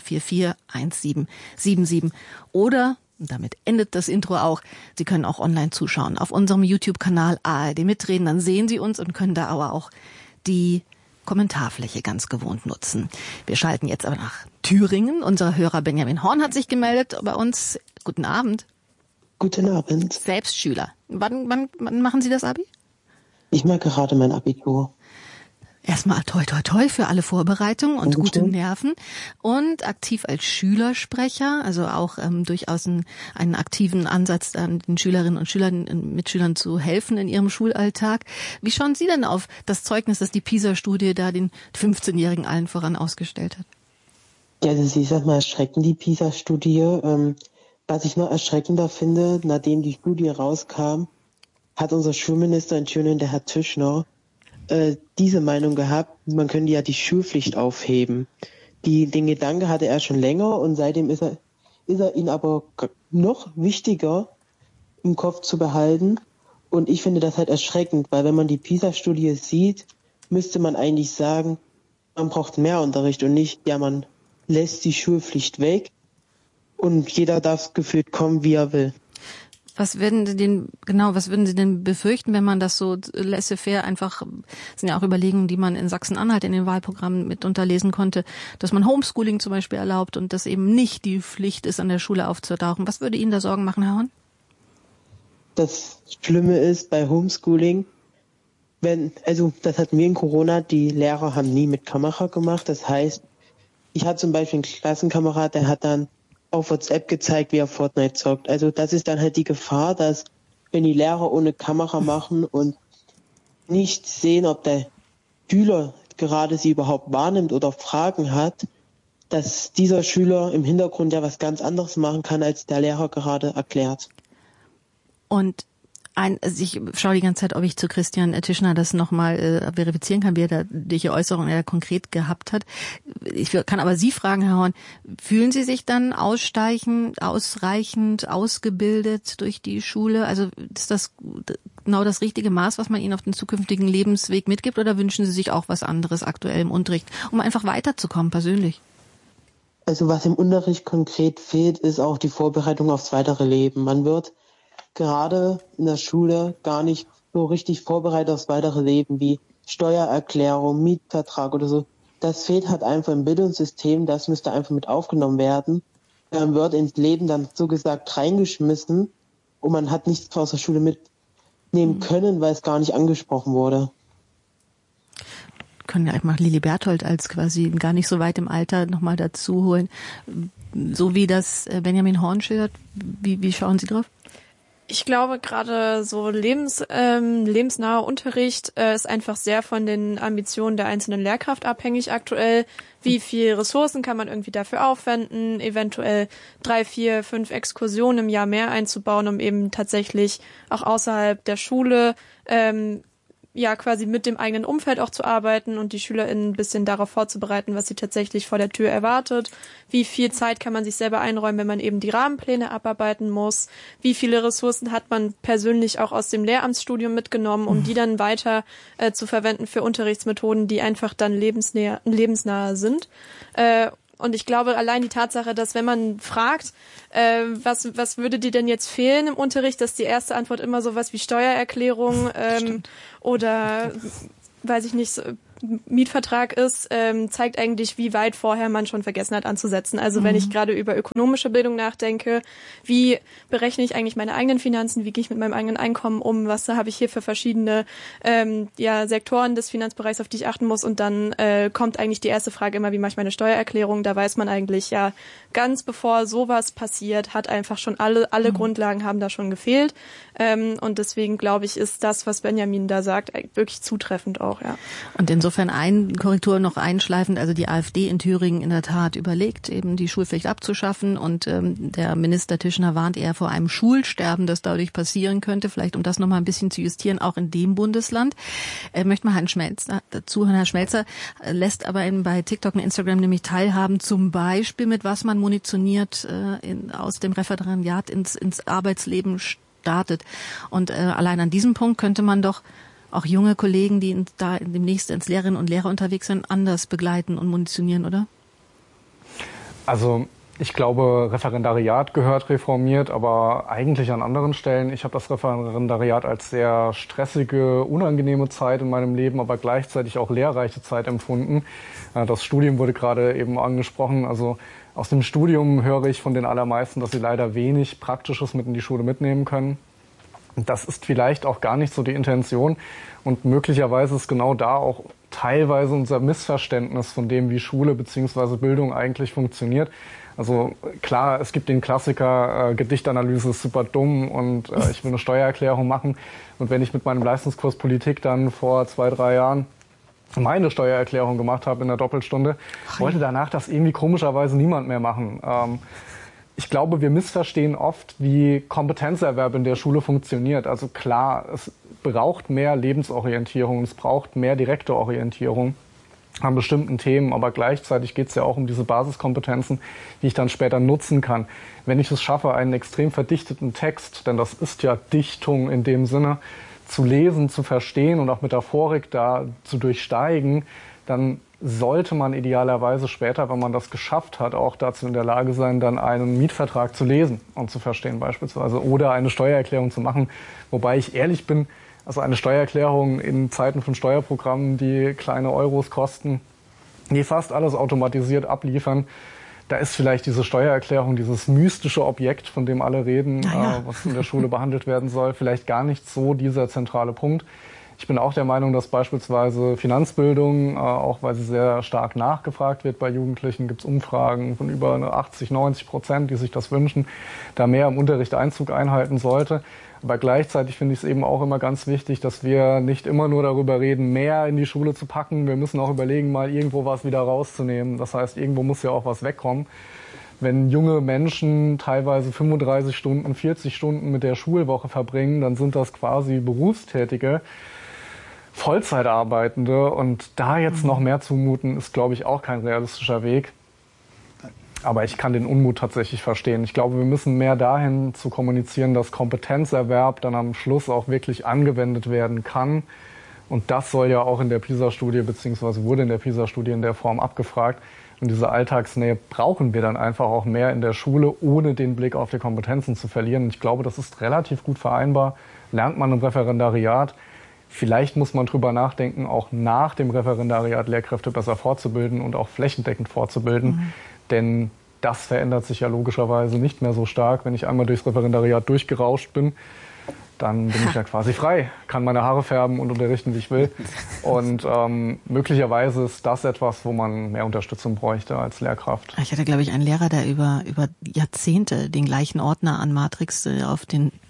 441777 oder und damit endet das Intro auch. Sie können auch online zuschauen auf unserem YouTube-Kanal ARD mitreden. Dann sehen Sie uns und können da aber auch die Kommentarfläche ganz gewohnt nutzen. Wir schalten jetzt aber nach Thüringen. Unser Hörer Benjamin Horn hat sich gemeldet bei uns. Guten Abend. Guten Abend. Selbst Schüler. Wann machen Sie das Abi? Ich mache gerade mein Abitur. Erstmal toi toi toi für alle Vorbereitungen und gute Nerven und aktiv als Schülersprecher, also auch durchaus einen aktiven Ansatz, den Schülerinnen und Mitschülern zu helfen in ihrem Schulalltag. Wie schauen Sie denn auf das Zeugnis, das die PISA-Studie da den 15-Jährigen allen voran ausgestellt hat? Ja, das ist erstmal erschreckend, die PISA-Studie. Was ich noch erschreckender finde, nachdem die Studie rauskam, hat unser Schulminister in Thüringen, der Herr Tischner, diese Meinung gehabt, man könnte ja die Schulpflicht aufheben. Den Gedanke hatte er schon länger und seitdem ist er ihn aber noch wichtiger im Kopf zu behalten. Und ich finde das halt erschreckend, weil wenn man die PISA-Studie sieht, müsste man eigentlich sagen, man braucht mehr Unterricht und nicht, ja, man lässt die Schulpflicht weg und jeder darf gefühlt kommen, wie er will. Was würden Sie denn befürchten, wenn man das so laissez-faire einfach, das sind ja auch Überlegungen, die man in Sachsen-Anhalt in den Wahlprogrammen mit unterlesen konnte, dass man Homeschooling zum Beispiel erlaubt und dass eben nicht die Pflicht ist, an der Schule aufzutauchen. Was würde Ihnen da Sorgen machen, Herr Horn? Das Schlimme ist bei Homeschooling, das hatten wir in Corona, die Lehrer haben nie mit Kamera gemacht. Das heißt, ich hatte zum Beispiel einen Klassenkamerad, der hat dann auf WhatsApp gezeigt, wie er Fortnite zockt. Also das ist dann halt die Gefahr, dass wenn die Lehrer ohne Kamera machen und nicht sehen, ob der Schüler gerade sie überhaupt wahrnimmt oder Fragen hat, dass dieser Schüler im Hintergrund ja was ganz anderes machen kann, als der Lehrer gerade erklärt. Und ich schaue die ganze Zeit, ob ich zu Christian Tischner das nochmal verifizieren kann, wie er da welche Äußerungen er konkret gehabt hat. Ich kann aber Sie fragen, Herr Horn, fühlen Sie sich dann ausreichend ausgebildet durch die Schule? Also ist das genau das richtige Maß, was man Ihnen auf den zukünftigen Lebensweg mitgibt, oder wünschen Sie sich auch was anderes aktuell im Unterricht, um einfach weiterzukommen persönlich? Also was im Unterricht konkret fehlt, ist auch die Vorbereitung aufs weitere Leben. Man wird gerade in der Schule gar nicht so richtig vorbereitet aufs weitere Leben wie Steuererklärung, Mietvertrag oder so. Das fehlt halt einfach im Bildungssystem, das müsste einfach mit aufgenommen werden. Man wird ins Leben dann so gesagt reingeschmissen und man hat nichts aus der Schule mitnehmen können, weil es gar nicht angesprochen wurde. Können ja mal Lilly Berthold als quasi gar nicht so weit im Alter nochmal dazu holen. So wie das Benjamin Horn schildert, wie schauen Sie drauf? Ich glaube, gerade so lebensnaher Unterricht ist einfach sehr von den Ambitionen der einzelnen Lehrkraft abhängig aktuell. Wie viel Ressourcen kann man irgendwie dafür aufwenden, eventuell 3, 4, 5 Exkursionen im Jahr mehr einzubauen, um eben tatsächlich auch außerhalb der Schule quasi mit dem eigenen Umfeld auch zu arbeiten und die SchülerInnen ein bisschen darauf vorzubereiten, was sie tatsächlich vor der Tür erwartet. Wie viel Zeit kann man sich selber einräumen, wenn man eben die Rahmenpläne abarbeiten muss? Wie viele Ressourcen hat man persönlich auch aus dem Lehramtsstudium mitgenommen, um die dann weiter zu verwenden für Unterrichtsmethoden, die einfach dann lebensnahe sind? Und ich glaube, allein die Tatsache, dass wenn man fragt, was würde dir denn jetzt fehlen im Unterricht, dass die erste Antwort immer sowas wie Steuererklärung oder, weiß ich nicht, Mietvertrag ist, zeigt eigentlich, wie weit vorher man schon vergessen hat anzusetzen. Also wenn ich gerade über ökonomische Bildung nachdenke, wie berechne ich eigentlich meine eigenen Finanzen, wie gehe ich mit meinem eigenen Einkommen um, was habe ich hier für verschiedene Sektoren des Finanzbereichs, auf die ich achten muss, und dann kommt eigentlich die erste Frage immer, wie mache ich meine Steuererklärung? Da weiß man eigentlich, ja, ganz bevor sowas passiert, hat einfach schon alle Grundlagen haben da schon gefehlt. Und deswegen glaube ich, ist das, was Benjamin da sagt, wirklich zutreffend auch, ja. Und insofern ein Korrektur noch einschleifend, also die AfD in Thüringen in der Tat überlegt, eben die Schulpflicht abzuschaffen, und der Minister Tischner warnt eher vor einem Schulsterben, das dadurch passieren könnte, vielleicht um das nochmal ein bisschen zu justieren, auch in dem Bundesland. Möchte mal Herrn Schmelzer dazu, Herr Schmelzer lässt aber bei TikTok und Instagram nämlich teilhaben, zum Beispiel mit was man munitioniert aus dem Referendariat ins Arbeitsleben startet. Und allein an diesem Punkt könnte man doch auch junge Kollegen, die da demnächst ins Lehrerinnen und Lehrer unterwegs sind, anders begleiten und munitionieren, oder? Also ich glaube, Referendariat gehört reformiert, aber eigentlich an anderen Stellen. Ich habe das Referendariat als sehr stressige, unangenehme Zeit in meinem Leben, aber gleichzeitig auch lehrreiche Zeit empfunden. Das Studium wurde gerade eben angesprochen. Also aus dem Studium höre ich von den allermeisten, dass sie leider wenig Praktisches mit in die Schule mitnehmen können. Das ist vielleicht auch gar nicht so die Intention, und möglicherweise ist genau da auch teilweise unser Missverständnis von dem, wie Schule bzw. Bildung eigentlich funktioniert. Also klar, es gibt den Klassiker, Gedichtanalyse ist super dumm und ich will eine Steuererklärung machen. Und wenn ich mit meinem Leistungskurs Politik dann vor 2, 3 Jahren meine Steuererklärung gemacht habe in der Doppelstunde, wollte danach das irgendwie komischerweise niemand mehr machen. Ich glaube, wir missverstehen oft, wie Kompetenzerwerb in der Schule funktioniert. Also klar, es braucht mehr Lebensorientierung, es braucht mehr direkte Orientierung an bestimmten Themen, aber gleichzeitig geht es ja auch um diese Basiskompetenzen, die ich dann später nutzen kann. Wenn ich es schaffe, einen extrem verdichteten Text, denn das ist ja Dichtung in dem Sinne, zu lesen, zu verstehen und auch Metaphorik da zu durchsteigen, dann sollte man idealerweise später, wenn man das geschafft hat, auch dazu in der Lage sein, dann einen Mietvertrag zu lesen und zu verstehen beispielsweise oder eine Steuererklärung zu machen. Wobei ich ehrlich bin, also eine Steuererklärung in Zeiten von Steuerprogrammen, die kleine Euros kosten, die fast alles automatisiert abliefern, da ist vielleicht diese Steuererklärung, dieses mystische Objekt, von dem alle reden, was in der Schule behandelt werden soll, vielleicht gar nicht so dieser zentrale Punkt. Ich bin auch der Meinung, dass beispielsweise Finanzbildung, auch weil sie sehr stark nachgefragt wird bei Jugendlichen, gibt es Umfragen von über 80-90%, die sich das wünschen, da mehr im Unterricht Einzug einhalten sollte. Aber gleichzeitig finde ich es eben auch immer ganz wichtig, dass wir nicht immer nur darüber reden, mehr in die Schule zu packen. Wir müssen auch überlegen, mal irgendwo was wieder rauszunehmen. Das heißt, irgendwo muss ja auch was wegkommen. Wenn junge Menschen teilweise 35 Stunden, 40 Stunden mit der Schulwoche verbringen, dann sind das quasi Berufstätige, Vollzeitarbeitende, und da jetzt noch mehr zumuten, ist, glaube ich, auch kein realistischer Weg. Aber ich kann den Unmut tatsächlich verstehen. Ich glaube, wir müssen mehr dahin zu kommunizieren, dass Kompetenzerwerb dann am Schluss auch wirklich angewendet werden kann. Und das soll ja auch in der PISA-Studie, beziehungsweise wurde in der PISA-Studie in der Form abgefragt. Und diese Alltagsnähe brauchen wir dann einfach auch mehr in der Schule, ohne den Blick auf die Kompetenzen zu verlieren. Und ich glaube, das ist relativ gut vereinbar. Lernt man im Referendariat. Vielleicht muss man drüber nachdenken, auch nach dem Referendariat Lehrkräfte besser fortzubilden und auch flächendeckend fortzubilden. Denn das verändert sich ja logischerweise nicht mehr so stark. Wenn ich einmal durchs Referendariat durchgerauscht bin, dann bin ich ja quasi frei, kann meine Haare färben und unterrichten, wie ich will. Und möglicherweise ist das etwas, wo man mehr Unterstützung bräuchte als Lehrkraft. Ich hatte, glaube ich, einen Lehrer, der über Jahrzehnte den gleichen Ordner an Matrix auf den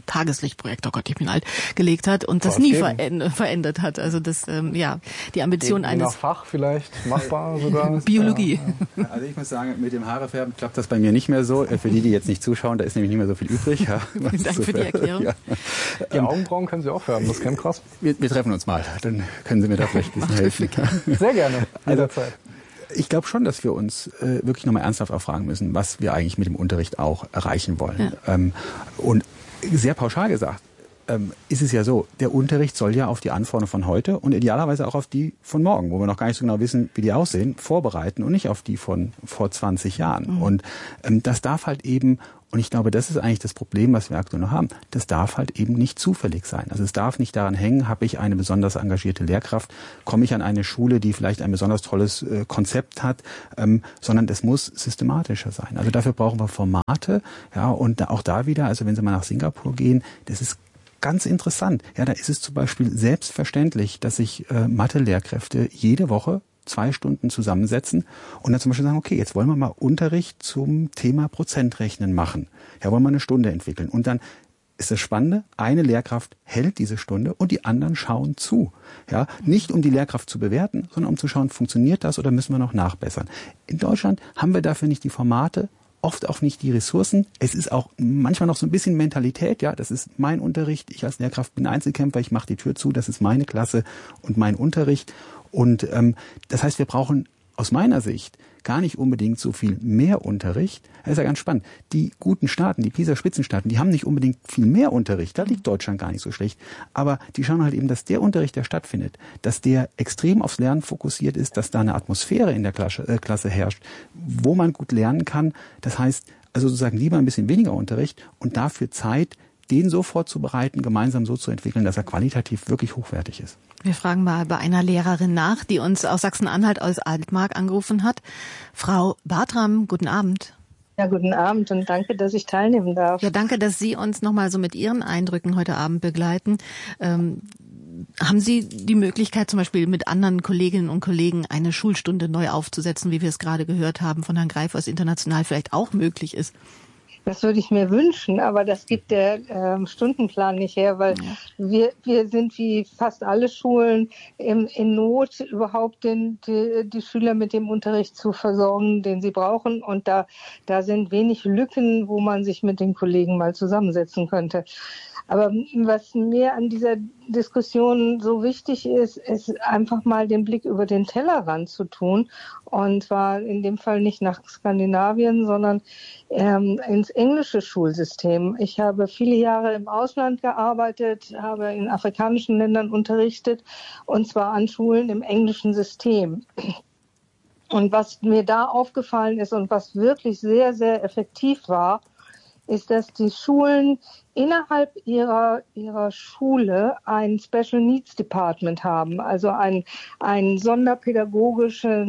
Tageslichtprojekt, oh Gott, ich bin alt, gelegt hat und das nie verändert hat. Also das, die Ambition eines Fach vielleicht machbar sogar. Biologie. Ja. Also ich muss sagen, mit dem Haarefärben klappt das bei mir nicht mehr so. Für die jetzt nicht zuschauen, da ist nämlich nicht mehr so viel übrig. Ja, Vielen Dank für die Erklärung. Ja. Die Augenbrauen können Sie auch färben, das kennt krass. Wir treffen uns mal, dann können Sie mir da vielleicht ein bisschen helfen. Sehr gerne, jederzeit. Ich glaube schon, dass wir uns wirklich nochmal ernsthaft auch fragen müssen, was wir eigentlich mit dem Unterricht auch erreichen wollen. Ja. Und sehr pauschal gesagt, ist es ja so, der Unterricht soll ja auf die Anforderungen von heute und idealerweise auch auf die von morgen, wo wir noch gar nicht so genau wissen, wie die aussehen, vorbereiten und nicht auf die von vor 20 Jahren. Und das darf halt eben, und ich glaube, das ist eigentlich das Problem, was wir aktuell noch haben, das darf halt eben nicht zufällig sein. Also es darf nicht daran hängen, habe ich eine besonders engagierte Lehrkraft, komme ich an eine Schule, die vielleicht ein besonders tolles Konzept hat, sondern es muss systematischer sein. Also dafür brauchen wir Formate, ja, und auch da wieder, also wenn Sie mal nach Singapur gehen, das ist ganz interessant. Ja, da ist es zum Beispiel selbstverständlich, dass sich Mathe-Lehrkräfte jede Woche 2 Stunden zusammensetzen und dann zum Beispiel sagen, okay, jetzt wollen wir mal Unterricht zum Thema Prozentrechnen machen. Ja, wollen wir eine Stunde entwickeln. Und dann ist das Spannende, eine Lehrkraft hält diese Stunde und die anderen schauen zu. Ja, nicht um die Lehrkraft zu bewerten, sondern um zu schauen, funktioniert das oder müssen wir noch nachbessern. In Deutschland haben wir dafür nicht die Formate, oft auch nicht die Ressourcen. Es ist auch manchmal noch so ein bisschen Mentalität. Ja, das ist mein Unterricht. Ich als Lehrkraft bin Einzelkämpfer. Ich mache die Tür zu. Das ist meine Klasse und mein Unterricht. Und das heißt, wir brauchen aus meiner Sicht gar nicht unbedingt so viel mehr Unterricht. Das ist ja ganz spannend. Die guten Staaten, die PISA-Spitzenstaaten, die haben nicht unbedingt viel mehr Unterricht. Da liegt Deutschland gar nicht so schlecht. Aber die schauen halt eben, dass der Unterricht, der stattfindet, dass der extrem aufs Lernen fokussiert ist, dass da eine Atmosphäre in der Klasse herrscht, wo man gut lernen kann. Das heißt, also sozusagen lieber ein bisschen weniger Unterricht und dafür Zeit, den so vorzubereiten, gemeinsam so zu entwickeln, dass er qualitativ wirklich hochwertig ist. Wir fragen mal bei einer Lehrerin nach, die uns aus Sachsen-Anhalt aus Altmark angerufen hat. Frau Bartram, guten Abend. Ja, guten Abend und danke, dass ich teilnehmen darf. Ja, danke, dass Sie uns nochmal so mit Ihren Eindrücken heute Abend begleiten. Haben Sie die Möglichkeit, zum Beispiel mit anderen Kolleginnen und Kollegen eine Schulstunde neu aufzusetzen, wie wir es gerade gehört haben von Herrn Greif, was international vielleicht auch möglich ist? Das würde ich mir wünschen, aber das gibt der Stundenplan nicht her, weil wir sind wie fast alle Schulen in Not, überhaupt die Schüler mit dem Unterricht zu versorgen, den sie brauchen. Und da sind wenig Lücken, wo man sich mit den Kollegen mal zusammensetzen könnte. Aber was mir an dieser Diskussion so wichtig ist, ist einfach mal den Blick über den Tellerrand zu tun. Und zwar in dem Fall nicht nach Skandinavien, sondern ins englische Schulsystem. Ich habe viele Jahre im Ausland gearbeitet, habe in afrikanischen Ländern unterrichtet, und zwar an Schulen im englischen System. Und was mir da aufgefallen ist und was wirklich sehr, sehr effektiv war, ist, dass die Schulen innerhalb ihrer Schule ein Special Needs Department haben, also eine sonderpädagogische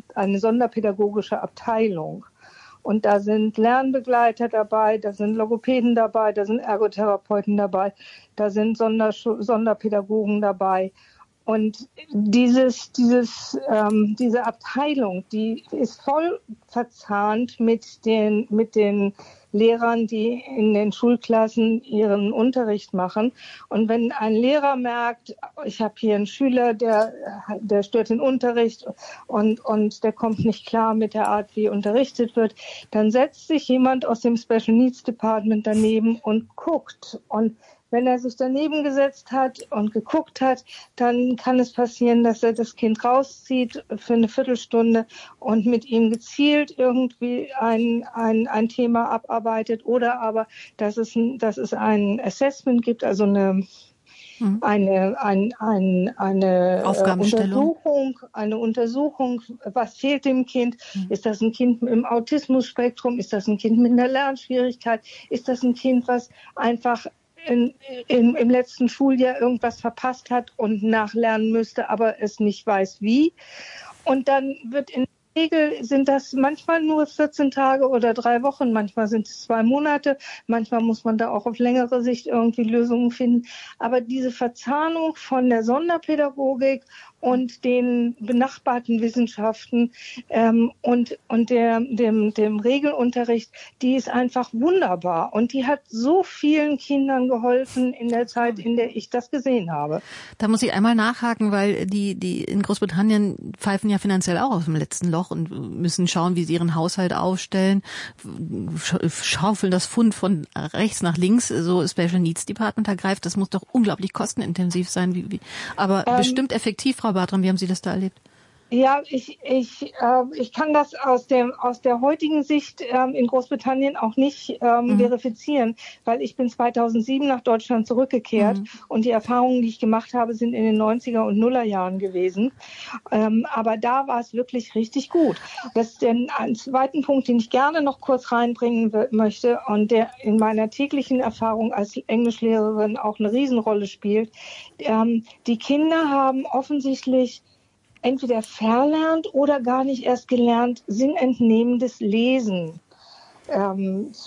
Abteilung. Und da sind Lernbegleiter dabei, da sind Logopäden dabei, da sind Ergotherapeuten dabei, da sind Sonderpädagogen dabei. Und diese Abteilung, die ist voll verzahnt mit den Lehrern, die in den Schulklassen ihren Unterricht machen. Und wenn ein Lehrer merkt, ich habe hier einen Schüler, der stört den Unterricht und der kommt nicht klar mit der Art, wie unterrichtet wird, dann setzt sich jemand aus dem Special Needs Department daneben und guckt. Und wenn er sich daneben gesetzt hat und geguckt hat, dann kann es passieren, dass er das Kind rauszieht für eine Viertelstunde und mit ihm gezielt irgendwie ein Thema abarbeitet, oder aber, dass es ein Assessment gibt, also eine Untersuchung, was fehlt dem Kind? Ist das ein Kind im Autismus-Spektrum? Ist das ein Kind mit einer Lernschwierigkeit? Ist das ein Kind, was einfach im letzten Schuljahr irgendwas verpasst hat und nachlernen müsste, aber es nicht weiß wie? Und dann wird in der Regel sind das manchmal nur 14 Tage oder 3 Wochen, manchmal sind es 2 Monate, manchmal muss man da auch auf längere Sicht irgendwie Lösungen finden. Aber diese Verzahnung von der Sonderpädagogik und den benachbarten Wissenschaften und dem Regelunterricht, die ist einfach wunderbar. Und die hat so vielen Kindern geholfen in der Zeit, in der ich das gesehen habe. Da muss ich einmal nachhaken, weil die in Großbritannien pfeifen ja finanziell auch aus dem letzten Loch und müssen schauen, wie sie ihren Haushalt aufstellen, schaufeln das Pfund von rechts nach links, so Special Needs Department ergreift. Das muss doch unglaublich kostenintensiv sein. Aber bestimmt effektiv, Frau Bartram. Wie haben Sie das da erlebt? Ja, ich kann das aus der heutigen Sicht in Großbritannien auch nicht verifizieren, weil ich bin 2007 nach Deutschland zurückgekehrt und die Erfahrungen, die ich gemacht habe, sind in den 90er und Nuller Jahren gewesen. Aber da war es wirklich richtig gut. Das ist ein zweiten Punkt, den ich gerne noch kurz reinbringen möchte und der in meiner täglichen Erfahrung als Englischlehrerin auch eine Riesenrolle spielt. Die Kinder haben offensichtlich entweder verlernt oder gar nicht erst gelernt, sinnentnehmendes Lesen